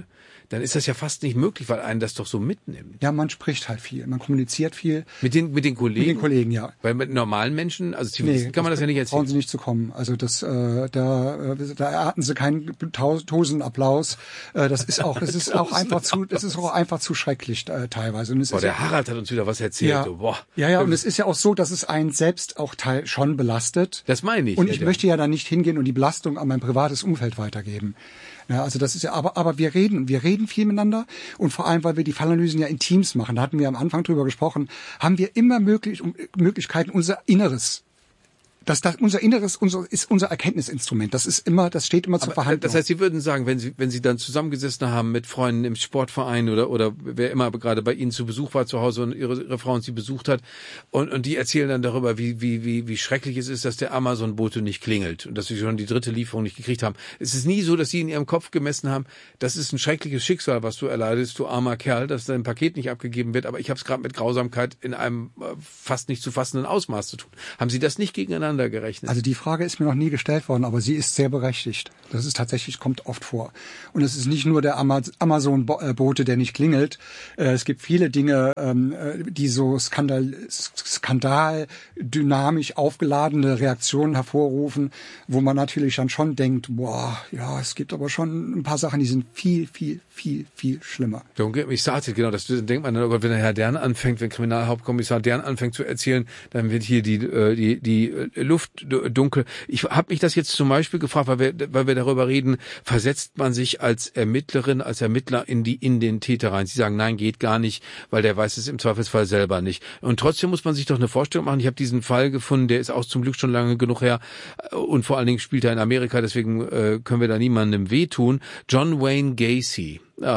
dann ist das ja fast nicht möglich, weil einen das doch so mitnimmt. Ja, man spricht halt viel, man kommuniziert viel. Mit den mit den Kollegen? Mit den Kollegen, ja. Weil mit normalen Menschen, also Zivilisten nee, kann man das, das ja nicht erzählen. Brauchen Sie nicht zu kommen. Also das, äh, da, äh, da erwarten Sie keinen Tosenapplaus. Äh, das ist auch, das ist auch einfach zu, das ist auch einfach zu schrecklich äh, teilweise. Und es Boah, ist der ja, Harald hat uns wieder was erzählt. Ja, so, boah. ja, ja. Und es ist ja auch so, dass es einen selbst auch teil schon belastet. Das meine ich. Und ich ja. möchte ja dann nicht hingehen und die Belastung an mein privates Umfeld weitergeben. Ja, also das ist ja, aber, aber wir reden, wir reden viel miteinander und vor allem, weil wir die Fallanalysen ja in Teams machen, da hatten wir am Anfang drüber gesprochen, haben wir immer möglich, Möglichkeiten, unser Inneres, das, das, unser Inneres unser, ist unser Erkenntnisinstrument. Das ist immer, das steht immer zur Aber Verhandlung. Das heißt, Sie würden sagen, wenn Sie, wenn Sie dann zusammengesessen haben mit Freunden im Sportverein oder, oder wer immer gerade bei Ihnen zu Besuch war zu Hause und Ihre, Ihre Frau Sie besucht hat und, und die erzählen dann darüber, wie, wie, wie, wie schrecklich es ist, dass der Amazon-Bote nicht klingelt und dass Sie schon die dritte Lieferung nicht gekriegt haben. Es ist nie so, dass Sie in Ihrem Kopf gemessen haben, das ist ein schreckliches Schicksal, was du erleidest, du armer Kerl, dass dein Paket nicht abgegeben wird, aber ich habe es gerade mit Grausamkeit in einem äh, fast nicht zu fassenden Ausmaß zu tun. Haben Sie das nicht gegeneinander gerechnet? Also die Die Frage ist mir noch nie gestellt worden, aber sie ist sehr berechtigt. Das ist tatsächlich, kommt oft vor. Und es ist nicht nur der Amazon-Bote, der nicht klingelt. Es gibt viele Dinge, die so Skandal, Skandal, dynamisch aufgeladene Reaktionen hervorrufen, wo man natürlich dann schon denkt, boah, ja, es gibt aber schon ein paar Sachen, die sind viel, viel, viel, viel schlimmer. Don't get me started, genau. Das denkt man dann, oh Gott, wenn der Herr Dern anfängt, wenn Kriminalhauptkommissar Dern anfängt zu erzählen, dann wird hier die, die, die Luft dunkel. Ich habe mich das jetzt zum Beispiel gefragt, weil wir, weil wir darüber reden, versetzt man sich als Ermittlerin, als Ermittler in die in den Täter rein? Sie sagen, nein, geht gar nicht, weil der weiß es im Zweifelsfall selber nicht. Und trotzdem muss man sich doch eine Vorstellung machen. Ich habe diesen Fall gefunden, der ist auch zum Glück schon lange genug her und vor allen Dingen spielt er in Amerika, deswegen äh, können wir da niemandem wehtun. John Wayne Gacy. Äh,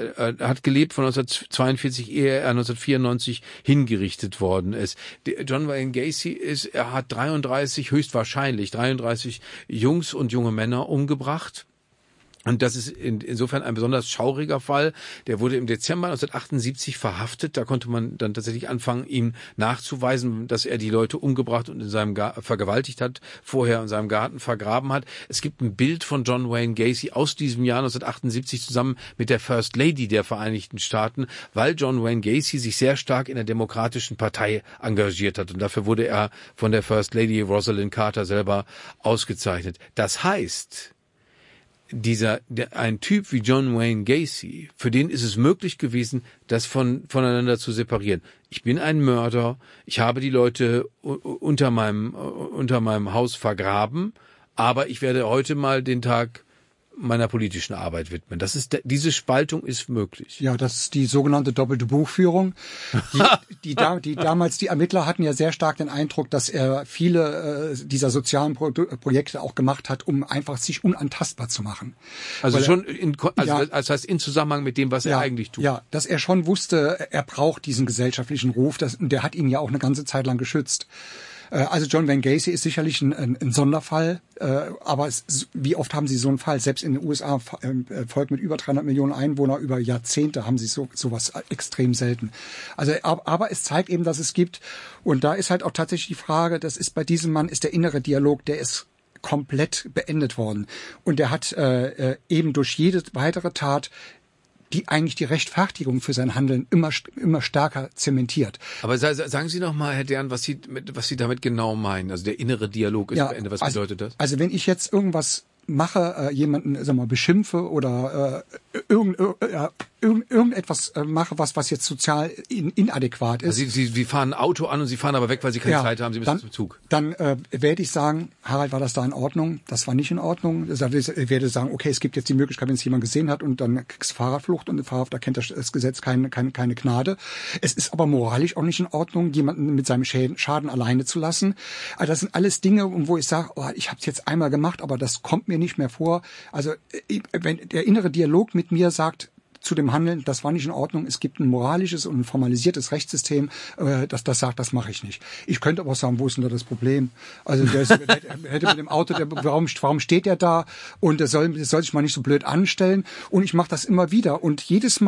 hat gelebt von neunzehnhundertzweiundvierzig, ehe er neunzehnhundertvierundneunzig hingerichtet worden ist. Der John Wayne Gacy ist, er hat dreiunddreißig, höchstwahrscheinlich dreiunddreißig Jungs und junge Männer umgebracht. Und das ist in, insofern ein besonders schauriger Fall. Der wurde im Dezember neunzehnhundertachtundsiebzig verhaftet. Da konnte man dann tatsächlich anfangen, ihm nachzuweisen, dass er die Leute umgebracht und in seinem Garten vergewaltigt hat, vorher in seinem Garten vergraben hat. Es gibt ein Bild von John Wayne Gacy aus diesem Jahr neunzehnhundertachtundsiebzig zusammen mit der First Lady der Vereinigten Staaten, weil John Wayne Gacy sich sehr stark in der Demokratischen Partei engagiert hat. Und dafür wurde er von der First Lady Rosalind Carter selber ausgezeichnet. Das heißt, dieser, der, ein Typ wie John Wayne Gacy, für den ist es möglich gewesen, das von, voneinander zu separieren. Ich bin ein Mörder, ich habe die Leute unter meinem, unter meinem Haus vergraben, aber ich werde heute mal den Tag meiner politischen Arbeit widmen. Das ist, diese Spaltung ist möglich. Ja, das ist die sogenannte doppelte Buchführung. Die, die, da, die damals, die Ermittler hatten ja sehr stark den Eindruck, dass er viele äh, dieser sozialen Pro Projekte auch gemacht hat, um einfach sich unantastbar zu machen. Also Weil schon, in, also ja, das heißt in Zusammenhang mit dem, was ja, er eigentlich tut. Ja, dass er schon wusste, er braucht diesen gesellschaftlichen Ruf, das, und der hat ihn ja auch eine ganze Zeit lang geschützt. Also John Wayne Gacy ist sicherlich ein, ein, ein Sonderfall, äh, aber es, wie oft haben Sie so einen Fall? Selbst in den U S A, äh, Volk mit über dreihundert Millionen Einwohnern, über Jahrzehnte haben Sie so sowas extrem selten. Also, aber, aber es zeigt eben, dass es gibt. Und da ist halt auch tatsächlich die Frage, das ist bei diesem Mann, ist der innere Dialog, der ist komplett beendet worden. Und der hat äh, eben durch jede weitere Tat die eigentlich die Rechtfertigung für sein Handeln immer immer stärker zementiert. Aber sagen Sie noch mal, Herr Dern, was Sie was Sie damit genau meinen? Also der innere Dialog ist ja, beendet. Was also, bedeutet das? Also wenn ich jetzt irgendwas mache, äh, jemanden, sag mal, beschimpfe oder äh, irgend, äh, irgend, irgendetwas äh, mache, was was jetzt sozial in, inadäquat ist. Also Sie, Sie, Sie fahren ein Auto an und Sie fahren aber weg, weil Sie keine ja, Zeit haben, Sie müssen dann, zum Zug. Dann äh, werde ich sagen, Harald, war das da in Ordnung? Das war nicht in Ordnung. Ich werde sagen, okay, es gibt jetzt die Möglichkeit, wenn es jemand gesehen hat und dann kriegst du Fahrradflucht und Fahrradflucht, da kennt das Gesetz keine, keine, keine Gnade. Es ist aber moralisch auch nicht in Ordnung, jemanden mit seinem Schaden, Schaden alleine zu lassen. Also das sind alles Dinge, wo ich sage, oh, ich habe es jetzt einmal gemacht, aber das kommt mir nicht mehr vor. Also wenn der innere Dialog mit mir sagt, zu dem Handeln, das war nicht in Ordnung, es gibt ein moralisches und ein formalisiertes Rechtssystem, äh, das das sagt, das mache ich nicht. Ich könnte aber auch sagen, wo ist denn da das Problem? Also der, ist, der hätte mit dem Auto, der, warum, warum steht der da? Und der soll, der soll sich mal nicht so blöd anstellen. Und ich mache das immer wieder. Und jedes Mal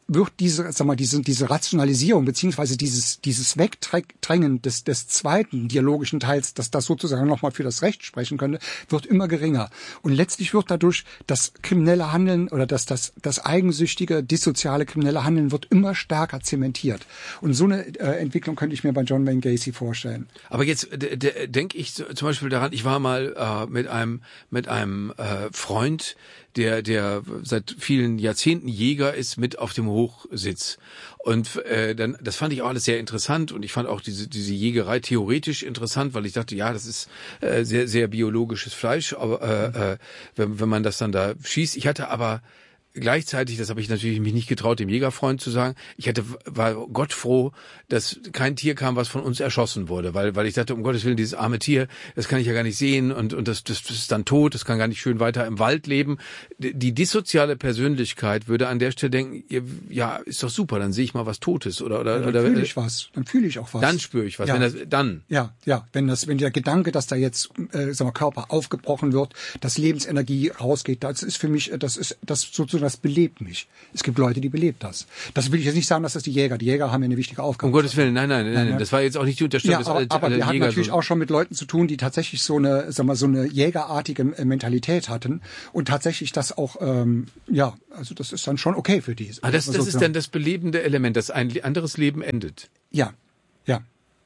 wird diese, sag mal, diese, diese Rationalisierung beziehungsweise dieses, dieses Wegdrängen des, des zweiten dialogischen Teils, dass das sozusagen nochmal für das Recht sprechen könnte, wird immer geringer. Und letztlich wird dadurch das kriminelle Handeln oder das, das, das eigensüchtige, dissoziale kriminelle Handeln wird immer stärker zementiert. Und so eine äh, Entwicklung könnte ich mir bei John Wayne Gacy vorstellen. Aber jetzt denke ich zum Beispiel daran, ich war mal äh, mit einem, mit einem äh, Freund, der, der seit vielen Jahrzehnten Jäger ist, mit auf dem Hochsitz. Und äh, dann, das fand ich auch alles sehr interessant und ich fand auch diese diese Jägerei theoretisch interessant, weil ich dachte, ja, das ist äh, sehr sehr biologisches Fleisch, aber äh, äh, wenn, wenn man das dann da schießt. Ich hatte aber gleichzeitig, das habe ich natürlich mich nicht getraut, dem Jägerfreund zu sagen, ich hatte, war Gott froh, dass kein Tier kam, was von uns erschossen wurde, weil weil ich dachte, um Gottes Willen, dieses arme Tier, das kann ich ja gar nicht sehen und und das, das, das ist dann tot, das kann gar nicht schön weiter im Wald leben. Die dissoziale Persönlichkeit würde an der Stelle denken, ja, ist doch super, dann sehe ich mal was Totes oder oder ja, dann oder fühle ich was, dann fühle ich auch was. Dann spüre ich was, ja. wenn das dann. Ja, ja, wenn das, wenn der Gedanke, dass da jetzt, äh, sagen wir, Körper aufgebrochen wird, dass Lebensenergie rausgeht, das ist für mich, das ist, das sozusagen, das belebt mich. Es gibt Leute, die belebt das. Das will ich jetzt nicht sagen, dass das die Jäger, die Jäger haben ja eine wichtige Aufgabe. Um Gottes Willen, nein, nein, nein, nein, das war jetzt auch nicht die Unterstellung, ja, aber, dass alle, aber alle wir hatten Jäger natürlich so auch schon mit Leuten zu tun, die tatsächlich so eine, sagen wir, so eine jägerartige Mentalität hatten und tatsächlich das auch, ähm, ja, also das ist dann schon okay für die. Ah, das, das ist dann das belebende Element, dass ein anderes Leben endet. Ja, ja.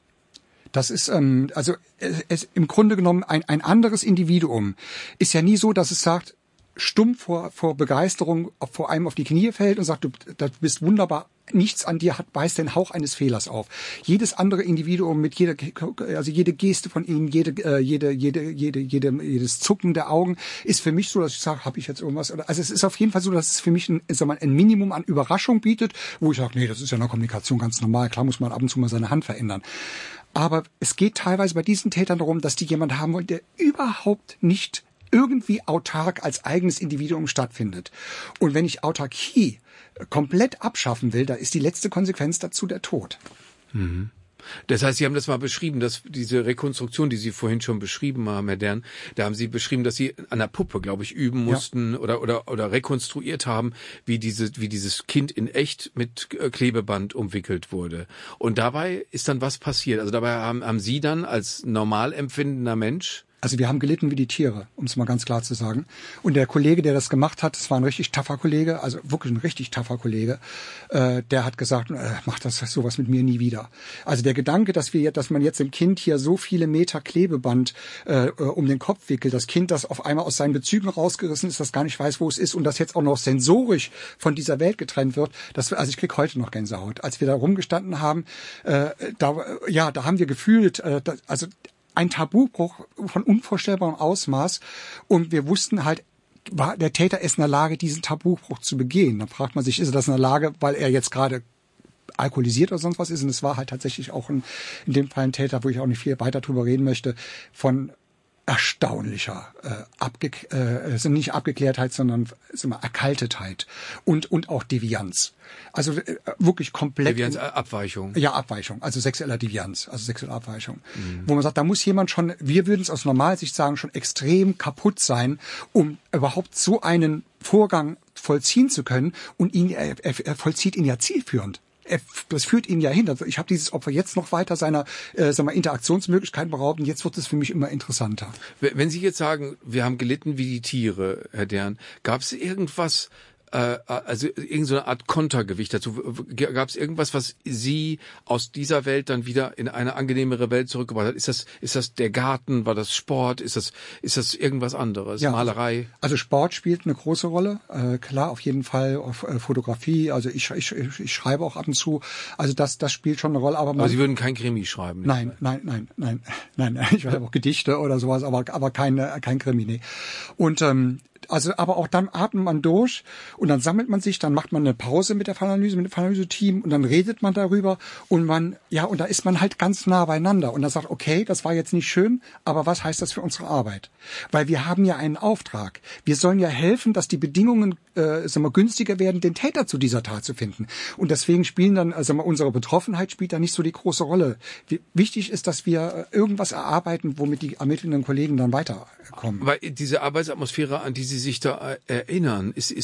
Das ist ähm, also es, es im Grunde genommen ein ein anderes Individuum ist ja nie so, dass es sagt, stumm vor vor Begeisterung vor einem auf die Knie fällt und sagt, du, du bist wunderbar, nichts an dir hat weist den Hauch eines Fehlers auf. Jedes andere Individuum mit jeder, also jede Geste von ihnen, jede äh, jede jede jede jede jedes Zucken der Augen ist für mich so, dass ich sage, habe ich jetzt irgendwas oder also es ist auf jeden Fall so, dass es für mich ein, sag mal, ein Minimum an Überraschung bietet, wo ich sage, nee, das ist ja in der Kommunikation ganz normal, klar muss man ab und zu mal seine Hand verändern. Aber es geht teilweise bei diesen Tätern darum, dass die jemand haben wollen, der überhaupt nicht irgendwie autark als eigenes Individuum stattfindet. Und wenn ich Autarkie komplett abschaffen will, da ist die letzte Konsequenz dazu der Tod. Mhm. Das heißt, Sie haben das mal beschrieben, dass diese Rekonstruktion, die Sie vorhin schon beschrieben haben, Herr Dern, da haben Sie beschrieben, dass Sie an der Puppe, glaube ich, üben mussten ja. oder oder oder rekonstruiert haben, wie diese wie dieses Kind in echt mit Klebeband umwickelt wurde. Und dabei ist dann was passiert. Also dabei haben, haben Sie dann als normal empfindender Mensch Also wir haben gelitten wie die Tiere, um es mal ganz klar zu sagen. Und der Kollege, der das gemacht hat, das war ein richtig tougher Kollege, also wirklich ein richtig tougher Kollege, äh, der hat gesagt, äh, mach das sowas mit mir nie wieder. Also der Gedanke, dass wir, dass man jetzt dem Kind hier so viele Meter Klebeband äh, um den Kopf wickelt, das Kind, das auf einmal aus seinen Bezügen rausgerissen ist, das gar nicht weiß, wo es ist und das jetzt auch noch sensorisch von dieser Welt getrennt wird, das, also ich krieg heute noch Gänsehaut. Als wir da rumgestanden haben, äh, da, ja, da haben wir gefühlt, äh, da, also ein Tabubruch von unvorstellbarem Ausmaß und wir wussten halt, war der Täter ist in der Lage, diesen Tabubruch zu begehen. Dann fragt man sich, ist er das in der Lage, weil er jetzt gerade alkoholisiert oder sonst was ist? Und es war halt tatsächlich auch ein, in dem Fall ein Täter, wo ich auch nicht viel weiter drüber reden möchte, von erstaunlicher äh, abge äh, also nicht Abgeklärtheit, sondern sagen wir, Erkaltetheit und und auch Devianz. Also äh, wirklich komplett Devianz, in, Abweichung. Ja, Abweichung, also sexueller Devianz, also sexuelle Abweichung. Mhm. Wo man sagt, da muss jemand schon, wir würden es aus Normalsicht sagen, schon extrem kaputt sein, um überhaupt so einen Vorgang vollziehen zu können und ihn er, er, er vollzieht ihn ja zielführend. Das führt ihn ja hin. Also ich habe dieses Opfer jetzt noch weiter seiner äh, sagen wir, Interaktionsmöglichkeiten beraubt und jetzt wird es für mich immer interessanter. Wenn Sie jetzt sagen, wir haben gelitten wie die Tiere, Herr Dern, gab es irgendwas, äh, also irgendeine Art Kontergewicht dazu? Gab es irgendwas, was Sie aus dieser Welt dann wieder in eine angenehmere Welt zurückgebracht hat? Ist das, ist das der Garten? War das Sport? Ist das, ist das irgendwas anderes? Ja, Malerei? Also Sport spielt eine große Rolle. Äh, klar, auf jeden Fall auf äh, Fotografie. Also ich, ich, ich schreibe auch ab und zu. Also das, das spielt schon eine Rolle. Aber, man, aber Sie würden kein Krimi schreiben? Nein, nein, nein, nein, nein, nein. Ich schreibe auch Gedichte oder sowas, aber, aber kein, kein Krimi. Nee. Und ähm, also, aber auch dann atmet man durch und dann sammelt man sich, dann macht man eine Pause mit der Fallanalyse, mit dem Fallanalyse-Team und dann redet man darüber und man, ja, und da ist man halt ganz nah beieinander und dann sagt, okay, das war jetzt nicht schön, aber was heißt das für unsere Arbeit? Weil wir haben ja einen Auftrag. Wir sollen ja helfen, dass die Bedingungen, äh, sagen wir, günstiger werden, den Täter zu dieser Tat zu finden. Und deswegen spielen dann, also unsere Betroffenheit spielt da nicht so die große Rolle. Wie, wichtig ist, dass wir irgendwas erarbeiten, womit die ermittelnden Kollegen dann weiterkommen. Weil diese Arbeitsatmosphäre, an die Sie sich da erinnern, ist, ist die denn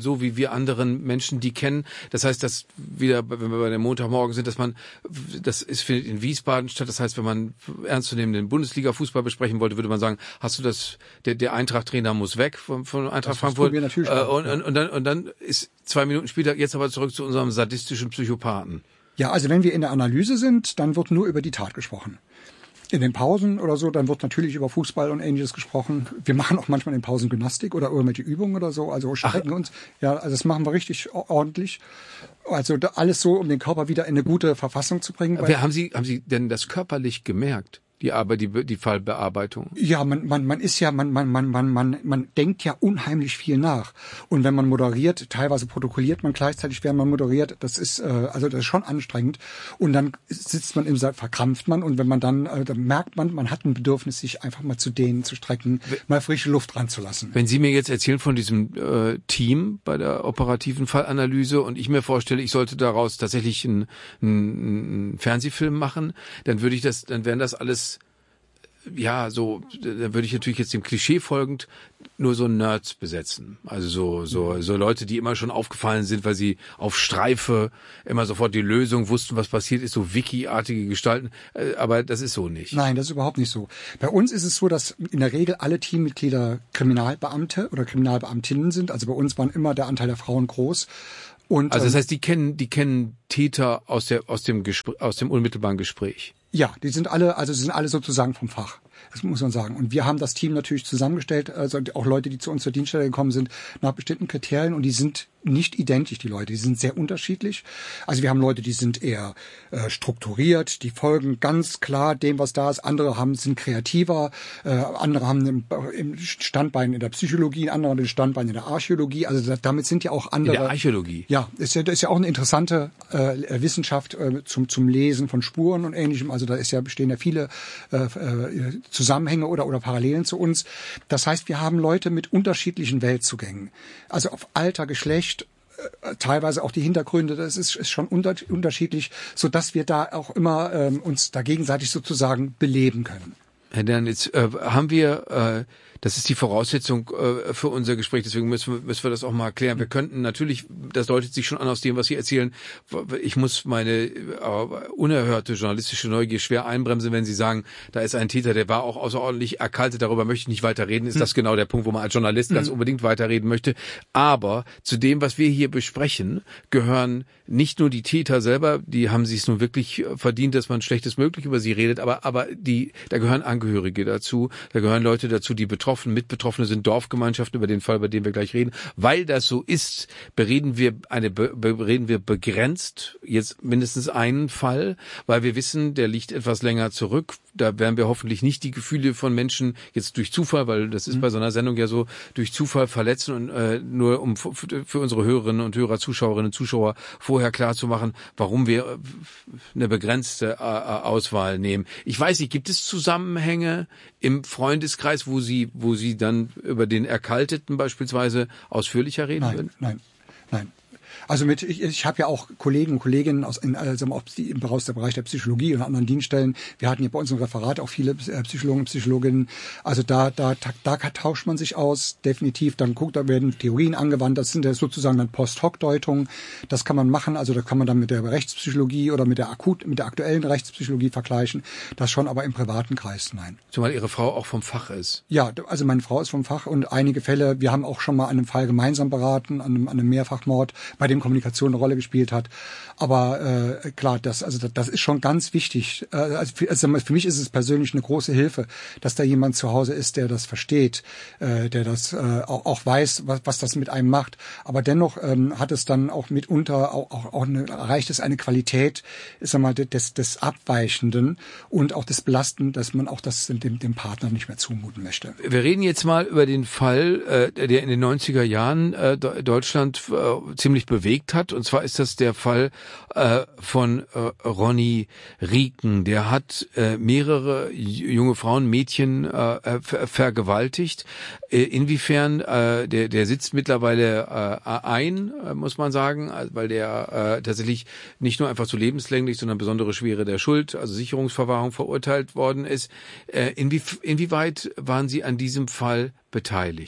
so wie wir anderen Menschen die kennen. Das heißt, dass wieder, wenn wir bei dem Montagmorgen sind, dass man, das ist findet in Wiesbaden statt. Das heißt, wenn man ernstzunehmenden Bundesliga-Fußball besprechen wollte, würde man sagen, hast du das, der, der Eintracht-Trainer muss weg von, von Eintracht das Frankfurt. Wir natürlich äh, und, und, und, dann, und dann ist zwei Minuten später, jetzt aber zurück zu unserem sadistischen Psychopathen. Ja, also wenn wir in der Analyse sind, dann wird nur über die Tat gesprochen. In den Pausen oder so, dann wird natürlich über Fußball und Ähnliches gesprochen. Wir machen auch manchmal in den Pausen Gymnastik oder irgendwelche Übungen oder so, also strecken Ach. uns. Ja, also das machen wir richtig ordentlich. Also alles so, um den Körper wieder in eine gute Verfassung zu bringen. Aber haben Sie, haben Sie denn das körperlich gemerkt? Die Arbeit, die, die Fallbearbeitung. Ja, man, man, man ist ja, man, man, man, man, man, man denkt ja unheimlich viel nach. Und wenn man moderiert, teilweise protokolliert man gleichzeitig, während man moderiert, das ist, äh, also das ist schon anstrengend. Und dann sitzt man im Saal, verkrampft man. Und wenn man dann, äh, dann merkt man, man hat ein Bedürfnis, sich einfach mal zu dehnen, zu strecken, mal frische Luft ranzulassen. Wenn Sie mir jetzt erzählen von diesem äh, Team bei der operativen Fallanalyse und ich mir vorstelle, ich sollte daraus tatsächlich einen, einen Fernsehfilm machen, dann würde ich das, dann wären das alles ja, so, da würde ich natürlich jetzt dem Klischee folgend nur so Nerds besetzen. Also so, so, so Leute, die immer schon aufgefallen sind, weil sie auf Streife immer sofort die Lösung wussten, was passiert ist, so Wiki-artige Gestalten. Aber das ist so nicht. Nein, das ist überhaupt nicht so. Bei uns ist es so, dass in der Regel alle Teammitglieder Kriminalbeamte oder Kriminalbeamtinnen sind. Also bei uns waren immer der Anteil der Frauen groß. Und, also das heißt, die kennen, die kennen Täter aus der, aus dem Gespräch, aus dem unmittelbaren Gespräch. Ja, die sind alle, also sie sind alle sozusagen vom Fach. Das muss man sagen. Und wir haben das Team natürlich zusammengestellt, also auch Leute, die zu uns zur Dienststelle gekommen sind, nach bestimmten Kriterien. Und die sind nicht identisch, die Leute. Die sind sehr unterschiedlich. Also wir haben Leute, die sind eher äh, strukturiert, die folgen ganz klar dem, was da ist. Andere haben sind kreativer, äh, andere haben ein Standbein in der Psychologie, andere haben ein Standbein in der Archäologie. Also damit sind ja auch andere. In der Archäologie? Ja, ist ja, das ist ja auch eine interessante äh, Wissenschaft äh, zum zum Lesen von Spuren und Ähnlichem. Also da ist ja bestehen ja viele äh, äh, Zusammenhänge oder oder Parallelen zu uns. Das heißt, wir haben Leute mit unterschiedlichen Weltzugängen. Also auf Alter, Geschlecht, teilweise auch die Hintergründe, das ist, ist schon unter, unterschiedlich, so dass wir da auch immer ähm, uns da gegenseitig sozusagen beleben können. Herr Dern, jetzt äh, haben wir, äh, das ist die Voraussetzung äh, für unser Gespräch, deswegen müssen wir, müssen wir das auch mal erklären. Wir könnten natürlich, das deutet sich schon an aus dem, was Sie erzählen, ich muss meine äh, unerhörte journalistische Neugier schwer einbremsen, wenn Sie sagen, da ist ein Täter, der war auch außerordentlich erkaltet, darüber möchte ich nicht weiterreden. Ist hm. das genau der Punkt, wo man als Journalist hm. ganz unbedingt weiterreden möchte? Aber zu dem, was wir hier besprechen, gehören nicht nur die Täter selber, die haben sich es nun wirklich verdient, dass man Schlechtes möglich über sie redet, aber aber die, da gehören Angehörige dazu, da gehören Leute dazu, die betroffen, Mitbetroffene sind, Dorfgemeinschaften, über den Fall, über den wir gleich reden. Weil das so ist, bereden wir eine bereden wir begrenzt jetzt mindestens einen Fall, weil wir wissen, der liegt etwas länger zurück. Da werden wir hoffentlich nicht die Gefühle von Menschen jetzt durch Zufall, weil das ist mhm. bei so einer Sendung ja so, durch Zufall verletzen und äh, nur um für, für unsere Hörerinnen und Hörer, Zuschauerinnen und Zuschauer vorher klar zu machen, warum wir eine begrenzte äh, Auswahl nehmen. Ich weiß nicht, gibt es Zusammenhänge im Freundeskreis, wo Sie, wo Sie dann über den Erkalteten beispielsweise ausführlicher reden nein, würden? Nein, nein. Also mit ich, ich habe ja auch Kollegen und Kolleginnen aus in, also im Bereich der Bereich der Psychologie und anderen Dienststellen. Wir hatten hier bei uns im Referat auch viele Psychologen und Psychologinnen. Also da da da tauscht man sich aus, definitiv. Dann guckt, da werden Theorien angewandt. Das sind ja sozusagen dann Post-Hoc-Deutungen. Das kann man machen. Also da kann man dann mit der Rechtspsychologie oder mit der akut mit der aktuellen Rechtspsychologie vergleichen. Das schon, aber im privaten Kreis nein. Zumal Ihre Frau auch vom Fach ist. Ja, also meine Frau ist vom Fach und einige Fälle. Wir haben auch schon mal an einem Fall gemeinsam beraten, an einem, an einem Mehrfachmord, bei dem Kommunikation eine Rolle gespielt hat. Aber äh, klar, das also das, das ist schon ganz wichtig. Äh, also, für, also für mich ist es persönlich eine große Hilfe, dass da jemand zu Hause ist, der das versteht, äh, der das äh, auch, auch weiß, was, was das mit einem macht. Aber dennoch ähm, hat es dann auch mitunter auch, auch, auch eine, erreicht es eine Qualität, ich sag mal, des, des Abweichenden und auch des Belastenden, dass man auch das dem, dem Partner nicht mehr zumuten möchte. Wir reden jetzt mal über den Fall, äh, der in den neunziger Jahren äh, Deutschland äh, ziemlich bewegt hat. Und zwar ist das der Fall äh, von äh, Ronny Rieken. Der hat äh, mehrere junge Frauen, Mädchen äh, ver- vergewaltigt. Äh, inwiefern, äh, der, der sitzt mittlerweile äh, ein, äh, muss man sagen, weil der äh, tatsächlich nicht nur einfach zu lebenslänglich, sondern besondere Schwere der Schuld, also Sicherungsverwahrung verurteilt worden ist. Äh, inwie, inwieweit waren Sie an diesem Fall beteiligt?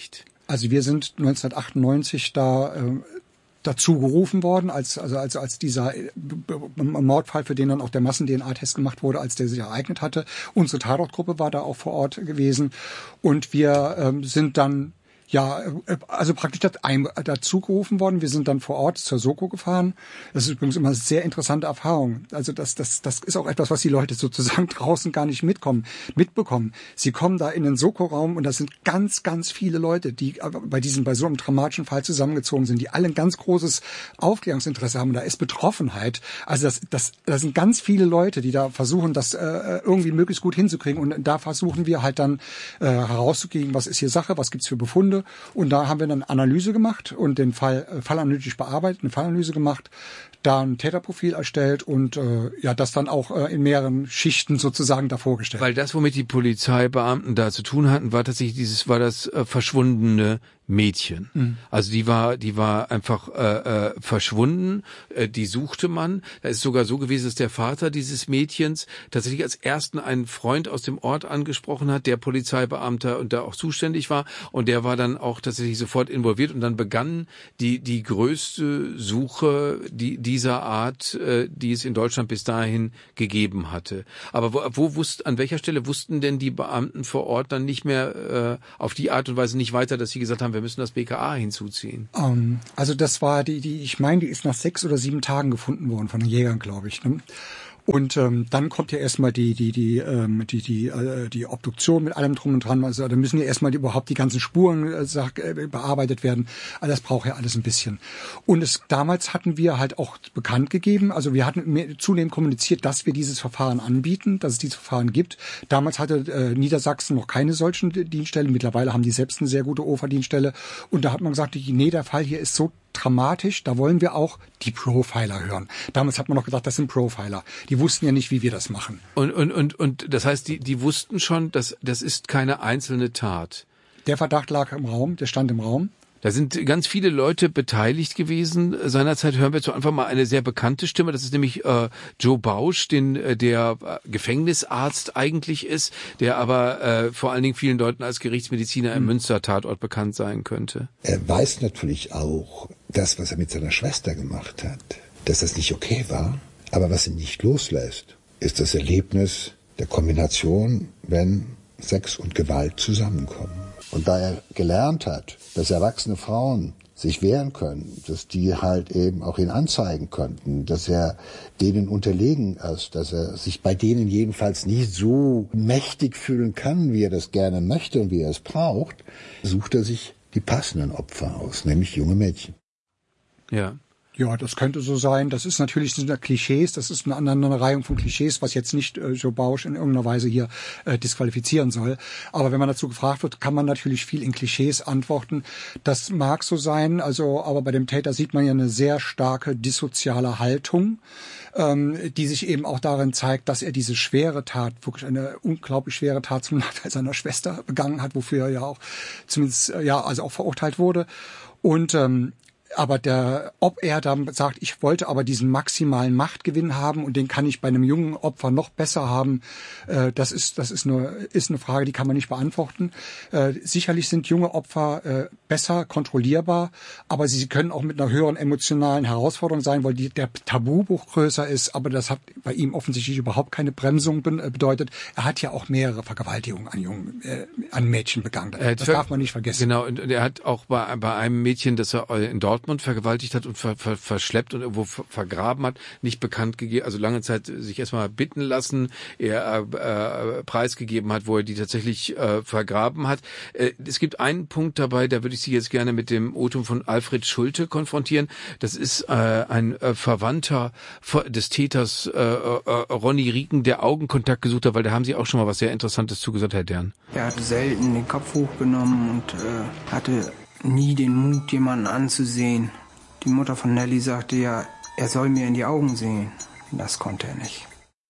Also wir sind neunzehnhundertachtundneunzig da äh, dazu gerufen worden, als also als als dieser Mordfall, für den dann auch der Massen-D N A-Test gemacht wurde, als der sich ereignet hatte. Unsere Tatortgruppe war da auch vor Ort gewesen und wir ähm, sind dann ja, also praktisch dazu gerufen worden. Wir sind dann vor Ort zur Soko gefahren. Das ist übrigens immer eine sehr interessante Erfahrung. Also das, das, das ist auch etwas, was die Leute sozusagen draußen gar nicht mitkommen, mitbekommen. Sie kommen da in den Soko-Raum und das sind ganz, ganz viele Leute, die bei diesem, bei so einem dramatischen Fall zusammengezogen sind, die alle ein ganz großes Aufklärungsinteresse haben. Da ist Betroffenheit. Also das, das, das sind ganz viele Leute, die da versuchen, das äh, irgendwie möglichst gut hinzukriegen. Und da versuchen wir halt dann äh, herauszukriegen, was ist hier Sache, was gibt's für Befunde. Und da haben wir dann Analyse gemacht und den Fall äh, fallanalytisch bearbeitet, eine Fallanalyse gemacht, da ein Täterprofil erstellt und äh, ja das dann auch äh, in mehreren Schichten sozusagen da vorgestellt. Weil das, womit die Polizeibeamten da zu tun hatten, war tatsächlich dieses, war das äh, verschwundene Mädchen. Mhm. Also die war, die war einfach äh, äh, verschwunden. Äh, die suchte man. Da ist sogar so gewesen, dass der Vater dieses Mädchens tatsächlich als ersten einen Freund aus dem Ort angesprochen hat, der Polizeibeamter und da auch zuständig war. Und der war dann auch tatsächlich sofort involviert. Und dann begann die die größte Suche die dieser Art, äh, die es in Deutschland bis dahin gegeben hatte. Aber wo, wo wusst, an welcher Stelle wussten denn die Beamten vor Ort dann nicht mehr äh, auf die Art und Weise nicht weiter, dass sie gesagt haben, wir müssen das B K A hinzuziehen? Um, also das war die, die, ich meine, die ist nach sechs oder sieben Tagen gefunden worden von den Jägern, glaube ich. Ne? Und ähm, dann kommt ja erstmal die die die ähm, die die äh, die Obduktion mit allem drum und dran. Also da müssen ja erstmal die, überhaupt die ganzen Spuren äh, sag, äh, bearbeitet werden. Also das braucht ja alles ein bisschen. Und es damals hatten wir halt auch bekannt gegeben. Also wir hatten mehr, zunehmend kommuniziert, dass wir dieses Verfahren anbieten, dass es dieses Verfahren gibt. Damals hatte äh, Niedersachsen noch keine solchen Dienststellen. Mittlerweile haben die selbst eine sehr gute O F A-Dienststelle. Und da hat man gesagt, nee, der Fall hier ist so dramatisch, da wollen wir auch die Profiler hören. Damals hat man noch gedacht, das sind Profiler. Die wussten ja nicht, wie wir das machen. Und und und und das heißt, die die wussten schon, dass das ist keine einzelne Tat. Der Verdacht lag im Raum, der stand im Raum. Da sind ganz viele Leute beteiligt gewesen. Seinerzeit hören wir jetzt einfach mal eine sehr bekannte Stimme. Das ist nämlich äh, Joe Bausch, den äh, der äh, Gefängnisarzt eigentlich ist, der aber äh, vor allen Dingen vielen Leuten als Gerichtsmediziner im mhm. Münster-Tatort bekannt sein könnte. Er weiß natürlich auch, das, was er mit seiner Schwester gemacht hat, dass das nicht okay war. Aber was ihn nicht loslässt, ist das Erlebnis der Kombination, wenn Sex und Gewalt zusammenkommen. Und da er gelernt hat, dass erwachsene Frauen sich wehren können, dass die halt eben auch ihn anzeigen könnten, dass er denen unterlegen ist, dass er sich bei denen jedenfalls nicht so mächtig fühlen kann, wie er das gerne möchte und wie er es braucht, sucht er sich die passenden Opfer aus, nämlich junge Mädchen. Ja. Ja, das könnte so sein. Das ist natürlich das sind Klischees, das ist eine Aneinanderreihung von Klischees, was jetzt nicht äh, Joe Bausch in irgendeiner Weise hier äh, disqualifizieren soll. Aber wenn man dazu gefragt wird, kann man natürlich viel in Klischees antworten. Das mag so sein, also aber bei dem Täter sieht man ja eine sehr starke dissoziale Haltung, ähm, die sich eben auch darin zeigt, dass er diese schwere Tat, wirklich eine unglaublich schwere Tat zum Nachteil seiner Schwester begangen hat, wofür er ja auch zumindest äh, ja also auch verurteilt wurde. Und ähm, aber der, ob er dann sagt, ich wollte aber diesen maximalen Machtgewinn haben und den kann ich bei einem jungen Opfer noch besser haben, äh, das ist das ist eine ist eine Frage, die kann man nicht beantworten. Äh, sicherlich sind junge Opfer äh, besser kontrollierbar, aber sie können auch mit einer höheren emotionalen Herausforderung sein, weil die, der Tabubruch größer ist. Aber das hat bei ihm offensichtlich überhaupt keine Bremsung be- bedeutet. Er hat ja auch mehrere Vergewaltigungen an jungen äh, an Mädchen begangen. Das ver- darf man nicht vergessen. Genau, und er hat auch bei bei einem Mädchen, das er in Dortmund vergewaltigt hat und ver, ver, verschleppt und irgendwo ver, vergraben hat, nicht bekannt gegeben, also lange Zeit sich erstmal bitten lassen, er äh, preisgegeben hat, wo er die tatsächlich äh, vergraben hat. Äh, es gibt einen Punkt dabei, da würde ich Sie jetzt gerne mit dem O-Ton von Alfred Schulte konfrontieren. Das ist äh, ein äh, Verwandter des Täters äh, äh, Ronny Rieken, der Augenkontakt gesucht hat, weil da haben Sie auch schon mal was sehr Interessantes zugesagt, Herr Dern. Er hat selten den Kopf hochgenommen und äh, hatte nie den Mut, jemanden anzusehen. Die Mutter von Nelly sagte ja, er soll mir in die Augen sehen. Das konnte er nicht.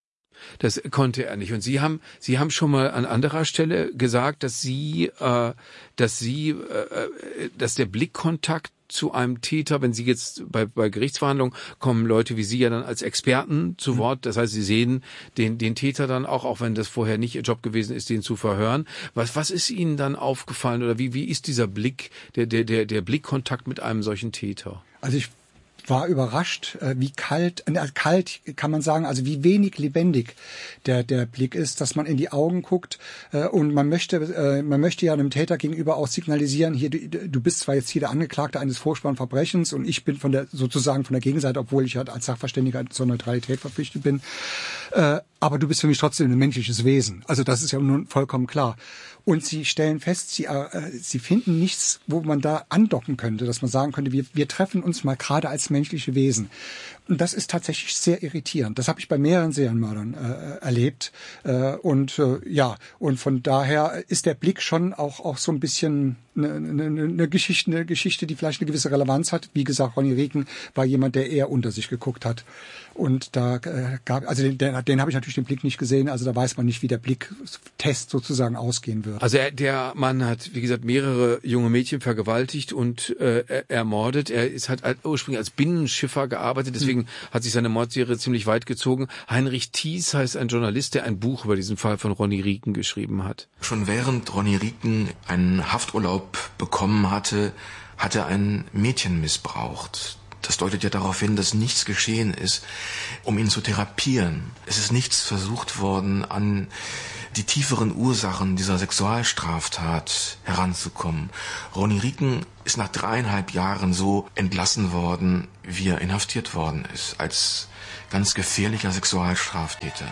Das konnte er nicht. Und Sie haben, Sie haben schon mal an anderer Stelle gesagt, dass Sie, äh, dass Sie, äh, dass der Blickkontakt zu einem Täter, wenn Sie jetzt bei, bei Gerichtsverhandlungen kommen Leute wie Sie ja dann als Experten zu Wort. Das heißt, Sie sehen den, den Täter dann auch, auch wenn das vorher nicht Ihr Job gewesen ist, den zu verhören. Was, was ist Ihnen dann aufgefallen oder wie, wie ist dieser Blick, der, der, der, der Blickkontakt mit einem solchen Täter? Also ich war überrascht, wie kalt, äh, kalt kann man sagen, also wie wenig lebendig der der Blick ist, dass man in die Augen guckt äh, und man möchte äh, man möchte ja einem Täter gegenüber auch signalisieren, hier du, du bist zwar jetzt hier der Angeklagte eines furchtbaren Verbrechens und ich bin von der sozusagen von der Gegenseite, obwohl ich halt als Sachverständiger zur Neutralität verpflichtet bin, äh, aber du bist für mich trotzdem ein menschliches Wesen. Also das ist ja nun vollkommen klar. Und sie stellen fest, sie, äh, sie finden nichts, wo man da andocken könnte, dass man sagen könnte, wir, wir treffen uns mal gerade als menschliche Wesen. Und das ist tatsächlich sehr irritierend. Das habe ich bei mehreren Serienmördern äh, erlebt. Äh, und äh, ja, und von daher ist der Blick schon auch auch so ein bisschen eine, eine, eine Geschichte, eine Geschichte, die vielleicht eine gewisse Relevanz hat. Wie gesagt, Ronny Rieken war jemand, der eher unter sich geguckt hat. Und da äh, gab, also den, den, den habe ich natürlich den Blick nicht gesehen. Also da weiß man nicht, wie der Blicktest sozusagen ausgehen wird. Also er, der Mann hat, wie gesagt, mehrere junge Mädchen vergewaltigt und äh, ermordet. Er ist halt ursprünglich als Binnenschiffer gearbeitet, deswegen hm. hat sich seine Mordserie ziemlich weit gezogen. Heinrich Thies heißt ein Journalist, der ein Buch über diesen Fall von Ronny Rieken geschrieben hat. Schon während Ronny Rieken einen Hafturlaub bekommen hatte, hat er ein Mädchen missbraucht. Das deutet ja darauf hin, dass nichts geschehen ist, um ihn zu therapieren. Es ist nichts versucht worden, an die tieferen Ursachen dieser Sexualstraftat heranzukommen. Ronny Rieken ist nach dreieinhalb Jahren so entlassen worden, wie er inhaftiert worden ist, als ganz gefährlicher Sexualstraftäter.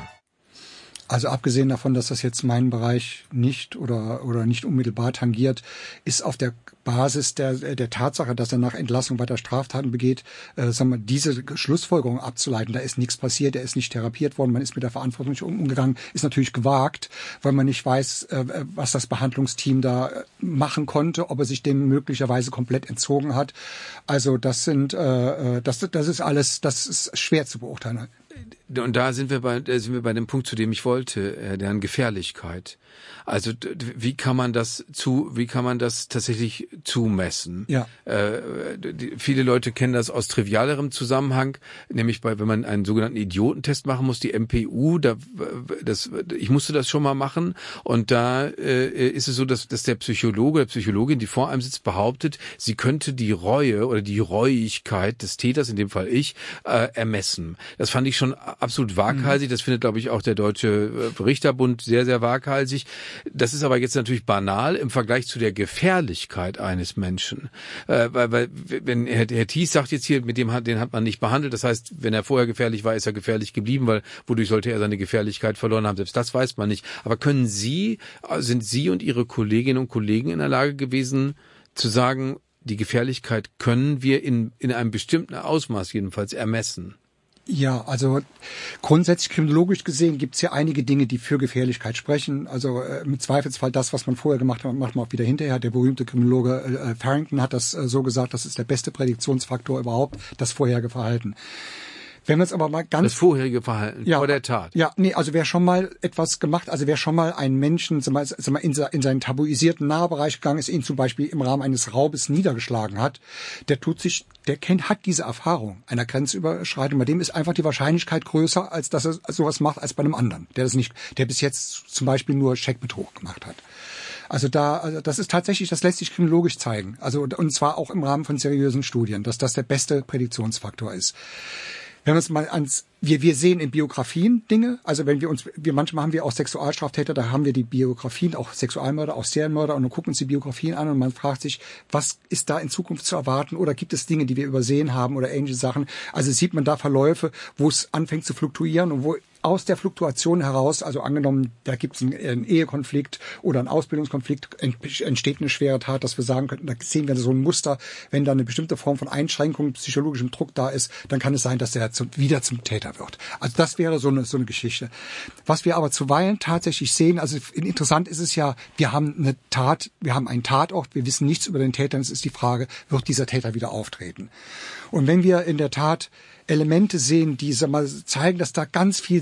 Also abgesehen davon, dass das jetzt meinen Bereich nicht oder oder nicht unmittelbar tangiert, ist auf der Basis der der Tatsache, dass er nach Entlassung weiter Straftaten begeht, äh, sagen wir, diese Schlussfolgerung abzuleiten. Da ist nichts passiert, er ist nicht therapiert worden, man ist mit der Verantwortung nicht umgegangen, ist natürlich gewagt, weil man nicht weiß, äh, was das Behandlungsteam da machen konnte, ob er sich dem möglicherweise komplett entzogen hat. Also das sind äh, das das ist alles, das ist schwer zu beurteilen. Und da sind wir bei, da sind wir bei dem Punkt, zu dem ich wollte, deren Gefährlichkeit. Also wie kann man das zu, wie kann man das tatsächlich zumessen? Ja. Äh, die, viele Leute kennen das aus trivialerem Zusammenhang, nämlich bei, wenn man einen sogenannten Idiotentest machen muss, die M P U. Da, das, ich musste das schon mal machen und da äh, ist es so, dass, dass der Psychologe, der Psychologin, die vor einem sitzt, behauptet, sie könnte die Reue oder die Reuigkeit des Täters, in dem Fall ich, äh, ermessen. Das fand ich schon absolut waghalsig. Das findet, glaube ich, auch der Deutsche Richterbund sehr, sehr waghalsig. Das ist aber jetzt natürlich banal im Vergleich zu der Gefährlichkeit eines Menschen. Äh, weil, weil, wenn Herr, Herr Thies sagt jetzt hier, mit dem hat, den hat man nicht behandelt. Das heißt, wenn er vorher gefährlich war, ist er gefährlich geblieben, weil wodurch sollte er seine Gefährlichkeit verloren haben? Selbst das weiß man nicht. Aber können Sie, sind Sie und Ihre Kolleginnen und Kollegen in der Lage gewesen, zu sagen, die Gefährlichkeit können wir in, in einem bestimmten Ausmaß jedenfalls ermessen? Ja, also grundsätzlich kriminologisch gesehen gibt es ja einige Dinge, die für Gefährlichkeit sprechen. Also äh, im Zweifelsfall das, was man vorher gemacht hat, macht man auch wieder hinterher. Der berühmte Kriminologe äh, Farrington hat das äh, so gesagt, das ist der beste Prädiktionsfaktor überhaupt, das vorherige Verhalten. Wenn wir es aber mal ganz das vorherige Verhalten ja, vor der Tat. Ja, nee, also wer schon mal etwas gemacht, also wer schon mal einen Menschen, sag mal, sag mal in, in seinen tabuisierten Nahbereich gegangen ist, ihn zum Beispiel im Rahmen eines Raubes niedergeschlagen hat, der tut sich, der kennt, hat diese Erfahrung einer Grenzüberschreitung. Bei dem ist einfach die Wahrscheinlichkeit größer, als dass er sowas macht, als bei einem anderen, der das nicht, der bis jetzt zum Beispiel nur Scheckbetrug gemacht hat. Also da, also das ist tatsächlich, das lässt sich kriminologisch zeigen. Also und zwar auch im Rahmen von seriösen Studien, dass das der beste Prädiktionsfaktor ist. Wenn wir uns mal ans, wir, wir sehen in Biografien Dinge, also wenn wir uns, wir manchmal haben wir auch Sexualstraftäter, da haben wir die Biografien, auch Sexualmörder, auch Serienmörder und dann gucken uns die Biografien an und man fragt sich, was ist da in Zukunft zu erwarten oder gibt es Dinge, die wir übersehen haben oder ähnliche Sachen. Also sieht man da Verläufe, wo es anfängt zu fluktuieren und wo aus der Fluktuation heraus, also angenommen, da gibt es einen, einen Ehekonflikt oder einen Ausbildungskonflikt, entsteht eine schwere Tat, dass wir sagen könnten, da sehen wir so ein Muster, wenn da eine bestimmte Form von Einschränkung, psychologischem Druck da ist, dann kann es sein, dass der zum, wieder zum Täter wird. Also das wäre so eine, so eine Geschichte. Was wir aber zuweilen tatsächlich sehen, also interessant ist es ja, wir haben eine Tat, wir haben einen Tatort, wir wissen nichts über den Täter, es ist die Frage, wird dieser Täter wieder auftreten? Und wenn wir in der Tat Elemente sehen, die sag mal, zeigen, dass da ganz viel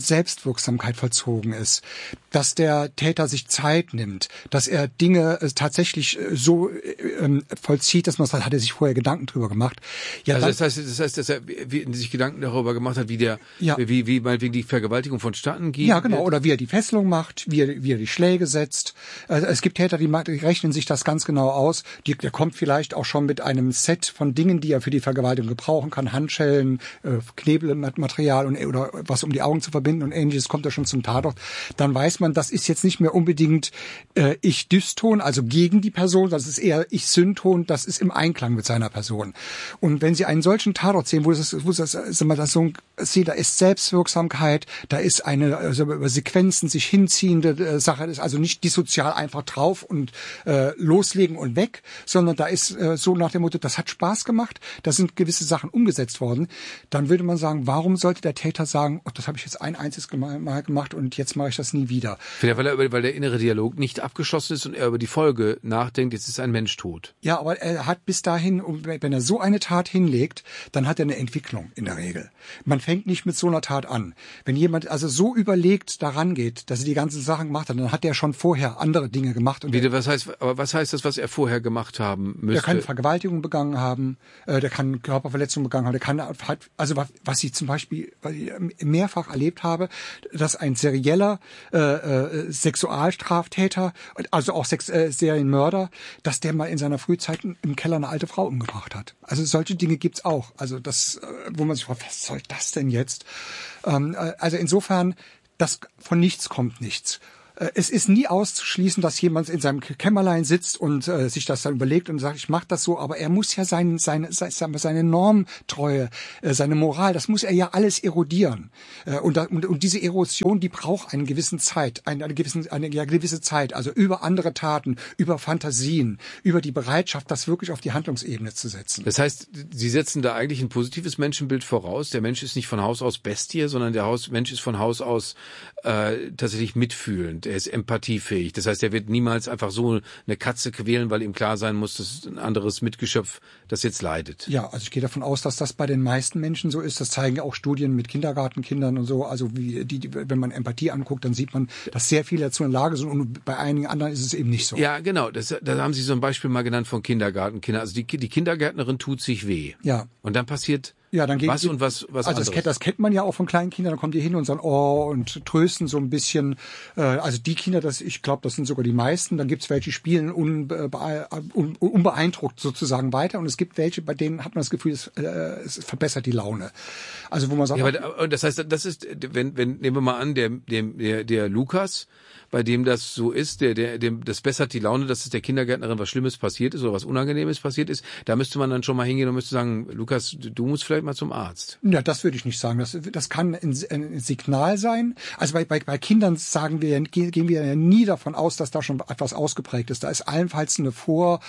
Selbstwirksamkeit vollzogen ist, dass der Täter sich Zeit nimmt, dass er Dinge äh, tatsächlich äh, so äh, vollzieht, dass man sagt, hat er sich vorher Gedanken drüber gemacht. Ja, also dann, das heißt, das heißt, dass er wie, sich Gedanken darüber gemacht hat, wie der, ja. wie, wie meinetwegen die Vergewaltigung vonstatten geht. Ja, genau. Oder wie er die Fesselung macht, wie er, wie er die Schläge setzt. Also es gibt Täter, die, die rechnen sich das ganz genau aus. Die, der kommt vielleicht auch schon mit einem Set von Dingen, die er für die Vergewaltigung gebrauchen kann, Handschellen, äh, Knebelmaterial und oder was um die Augen zu verbinden und Ähnliches, kommt er schon zum Tatort. Dann weiß man, das ist jetzt nicht mehr unbedingt äh, Ich-Dyston, also gegen die Person, das ist eher Ich-Synton, das ist im Einklang mit seiner Person. Und wenn Sie einen solchen Tatort sehen, wo das, wo das, sagen wir, das so, sehen, da ist Selbstwirksamkeit, da ist eine also über Sequenzen sich hinziehende äh, Sache, das ist also nicht dissozial einfach drauf und äh, loslegen und weg, sondern da ist äh, so nach dem Motto, das hat Spaß gemacht, da sind gewisse Sachen umgesetzt worden, dann würde man sagen, warum sollte der Täter sagen, oh, das habe ich jetzt ein einziges Mal gemacht und jetzt mache ich das nie wieder. Vielleicht, weil, er, weil der innere Dialog nicht abgeschlossen ist und er über die Folge nachdenkt, jetzt ist ein Mensch tot. Ja, aber er hat bis dahin, wenn er so eine Tat hinlegt, dann hat er eine Entwicklung in der Regel. Man fängt nicht mit so einer Tat an. Wenn jemand also so überlegt daran geht, dass er die ganzen Sachen gemacht hat, dann hat er schon vorher andere Dinge gemacht. Und Wie, was heißt, aber was heißt das, was er vorher gemacht haben müsste? Der kann Vergewaltigung begangen haben, äh, der kann Körperverletzung begangen haben, der kann, hat, also was, was ich zum Beispiel was ich mehrfach erlebt habe, dass ein serieller äh, äh, Sexualstraftäter, also auch Sex, äh, Serienmörder, dass der mal in seiner Frühzeit im Keller eine alte Frau umgebracht hat. Also solche Dinge gibt's auch. Also das, äh, wo man sich fragt, was soll das denn jetzt? Ähm, äh, also insofern, das von nichts kommt nichts. Es ist nie auszuschließen, dass jemand in seinem Kämmerlein sitzt und äh, sich das dann überlegt und sagt, ich mache das so, aber er muss ja sein, seine, seine, seine Normtreue, äh, seine Moral, das muss er ja alles erodieren. Äh, und, da, und, und diese Erosion, die braucht eine gewisse Zeit, eine, eine, gewisse, eine ja, gewisse Zeit, also über andere Taten, über Fantasien, über die Bereitschaft, das wirklich auf die Handlungsebene zu setzen. Das heißt, Sie setzen da eigentlich ein positives Menschenbild voraus. Der Mensch ist nicht von Haus aus Bestie, sondern der Haus, Mensch ist von Haus aus äh, tatsächlich mitfühlend. Er ist empathiefähig. Das heißt, er wird niemals einfach so eine Katze quälen, weil ihm klar sein muss, dass ein anderes Mitgeschöpf das jetzt leidet. Ja, also ich gehe davon aus, dass das bei den meisten Menschen so ist. Das zeigen ja auch Studien mit Kindergartenkindern und so. Also wie die, die wenn man Empathie anguckt, dann sieht man, dass sehr viele dazu in der Lage sind und bei einigen anderen ist es eben nicht so. Ja, genau. Das, da haben Sie so ein Beispiel mal genannt von Kindergartenkindern. Also die, die Kindergärtnerin tut sich weh. Ja. Und dann passiert Ja, dann gehen was die, und was, was also das kennt, das kennt man ja auch von kleinen Kindern, dann kommen die hin und sagen, oh, und trösten so ein bisschen. Äh, also die Kinder, das, ich glaube, das sind sogar die meisten. Dann gibt's welche, die spielen unbe, un, unbeeindruckt sozusagen weiter. Und es gibt welche, bei denen hat man das Gefühl, es, äh, es verbessert die Laune. Also wo man sagt, ja, aber das heißt, das ist, wenn, wenn nehmen wir mal an, der, der, der, der Lukas, bei dem das so ist, der, der, dem, das bessert die Laune, dass es der Kindergärtnerin was Schlimmes passiert ist oder was Unangenehmes passiert ist, da müsste man dann schon mal hingehen und müsste sagen, Lukas, du musst vielleicht mal zum Arzt. Ja, das würde ich nicht sagen. Das, das kann ein, ein Signal sein. Also bei, bei, bei Kindern sagen wir, gehen wir ja nie davon aus, dass da schon etwas ausgeprägt ist. Da ist allenfalls eine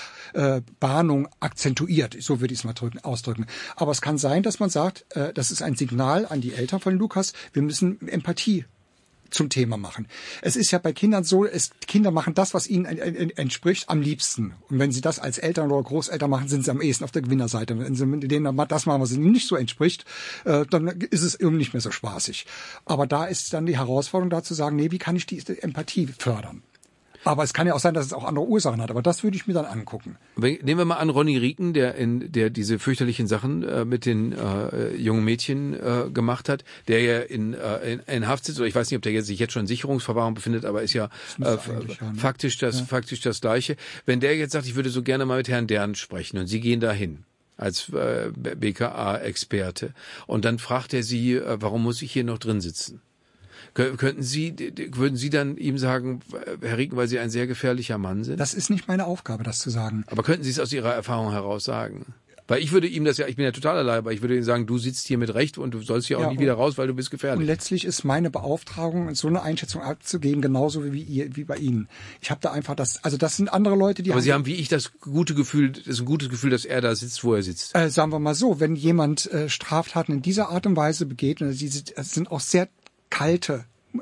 Vorwarnung äh, akzentuiert. So würde ich es mal drücken, ausdrücken. Aber es kann sein, dass man sagt, äh, das ist ein Signal an die Eltern von Lukas, wir müssen Empathie zum Thema machen. Es ist ja bei Kindern so, es, Kinder machen das, was ihnen entspricht, am liebsten. Und wenn sie das als Eltern oder Großeltern machen, sind sie am ehesten auf der Gewinnerseite. Wenn sie denen das machen, was ihnen nicht so entspricht, äh, dann ist es irgendwie nicht mehr so spaßig. Aber da ist dann die Herausforderung, da zu sagen, nee, wie kann ich die Empathie fördern? Aber es kann ja auch sein, dass es auch andere Ursachen hat. Aber das würde ich mir dann angucken. Nehmen wir mal an Ronny Rieken, der in der diese fürchterlichen Sachen äh, mit den äh, jungen Mädchen äh, gemacht hat, der ja in, äh, in, in Haft sitzt. Oder ich weiß nicht, ob der jetzt sich jetzt schon in Sicherungsverwahrung befindet, aber ist ja äh, faktisch das ja. faktisch das Gleiche. Wenn der jetzt sagt, ich würde so gerne mal mit Herrn Dern sprechen und Sie gehen dahin als äh, B K A-Experte und dann fragt er Sie, äh, warum muss ich hier noch drin sitzen? Könnten Sie, würden Sie dann ihm sagen, Herr Rieken, weil Sie ein sehr gefährlicher Mann sind? Das ist nicht meine Aufgabe, das zu sagen. Aber könnten Sie es aus Ihrer Erfahrung heraus sagen? Weil ich würde ihm das ja, ich bin ja total allein, aber ich würde ihm sagen, du sitzt hier mit Recht und du sollst hier auch ja, nie wieder raus, weil du bist gefährlich. Und letztlich ist meine Beauftragung, so eine Einschätzung abzugeben, genauso wie ihr, wie bei Ihnen. Ich habe da einfach das, also das sind andere Leute, die aber haben... Sie haben wie ich das gute Gefühl, das ist ein gutes Gefühl, dass er da sitzt, wo er sitzt. Äh, sagen wir mal so, wenn jemand äh, Straftaten in dieser Art und Weise begeht, und sie sind auch sehr kalte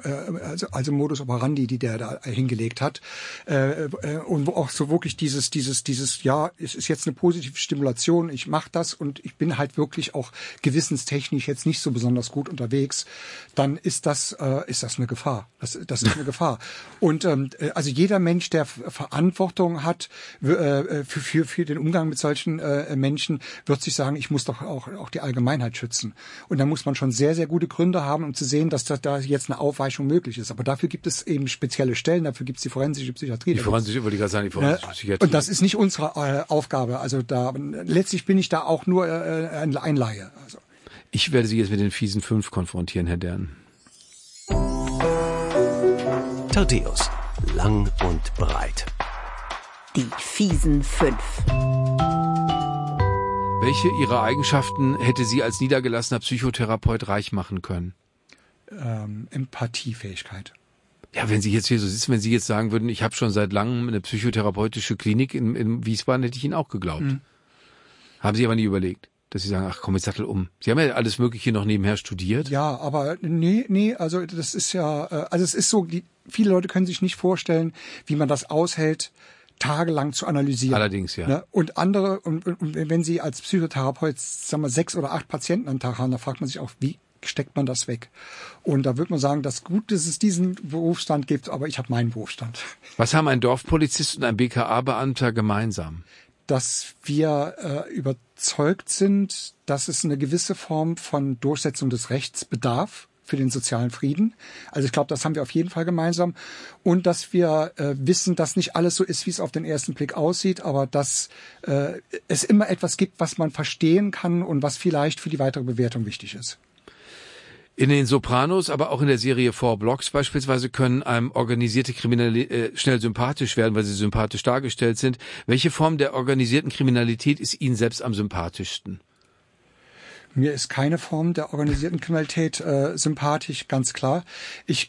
äh, also, also Modus operandi, die der da hingelegt hat. Äh, äh, und wo auch so wirklich dieses, dieses, dieses, ja, es ist jetzt eine positive Stimulation, ich mache das und ich bin halt wirklich auch gewissenstechnisch jetzt nicht so besonders gut unterwegs, dann ist das, äh, ist das eine Gefahr. Das, das ist eine Gefahr. Und ähm, also jeder Mensch, der Verantwortung hat äh, für, für, für den Umgang mit solchen äh, Menschen, wird sich sagen, ich muss doch auch, auch die Allgemeinheit schützen. Und da muss man schon sehr, sehr gute Gründe haben, um zu sehen, dass da, da jetzt eine Aufweichung möglich ist. Aber dafür gibt es eben spezielle Stellen, dafür gibt es die forensische Psychiatrie. Die forensische, wollte ich gerade sagen, die forensische Psychiatrie. Und das ist nicht unsere äh, Aufgabe. Also da letztlich bin ich da auch nur äh, ein, ein Laie. Also. Ich werde Sie jetzt mit den fiesen fünf konfrontieren, Herr Dern. Thaddäus, lang und breit. Die fiesen fünf. Welche Ihrer Eigenschaften hätte Sie als niedergelassener Psychotherapeut reich machen können? Ähm, Empathiefähigkeit. Ja, wenn Sie jetzt hier so sitzen, wenn Sie jetzt sagen würden, ich habe schon seit langem eine psychotherapeutische Klinik in, in Wiesbaden, hätte ich Ihnen auch geglaubt. Mhm. Haben Sie aber nie überlegt, dass Sie sagen, ach komm, jetzt sattel um. Sie haben ja alles Mögliche noch nebenher studiert. Ja, aber nee, nee, also das ist ja, also es ist so, die, viele Leute können sich nicht vorstellen, wie man das aushält, tagelang zu analysieren. Allerdings, ja. Ne? Und andere, und, und wenn Sie als Psychotherapeut, sagen wir, sechs oder acht Patienten am Tag haben, da fragt man sich auch, wie steckt man das weg? Und da würde man sagen, das ist gut, dass es diesen Berufsstand gibt, aber ich habe meinen Berufsstand. Was haben ein Dorfpolizist und ein B K A-Beamter gemeinsam? Dass wir äh, überzeugt sind, dass es eine gewisse Form von Durchsetzung des Rechts bedarf für den sozialen Frieden. Also ich glaube, das haben wir auf jeden Fall gemeinsam. Und dass wir äh, wissen, dass nicht alles so ist, wie es auf den ersten Blick aussieht, aber dass äh, es immer etwas gibt, was man verstehen kann und was vielleicht für die weitere Bewertung wichtig ist. In den Sopranos, aber auch in der Serie Four Blocks beispielsweise können einem organisierte Kriminelle äh, schnell sympathisch werden, weil sie sympathisch dargestellt sind. Welche Form der organisierten Kriminalität ist Ihnen selbst am sympathischsten? Mir ist keine Form der organisierten Kriminalität äh, sympathisch, ganz klar. Ich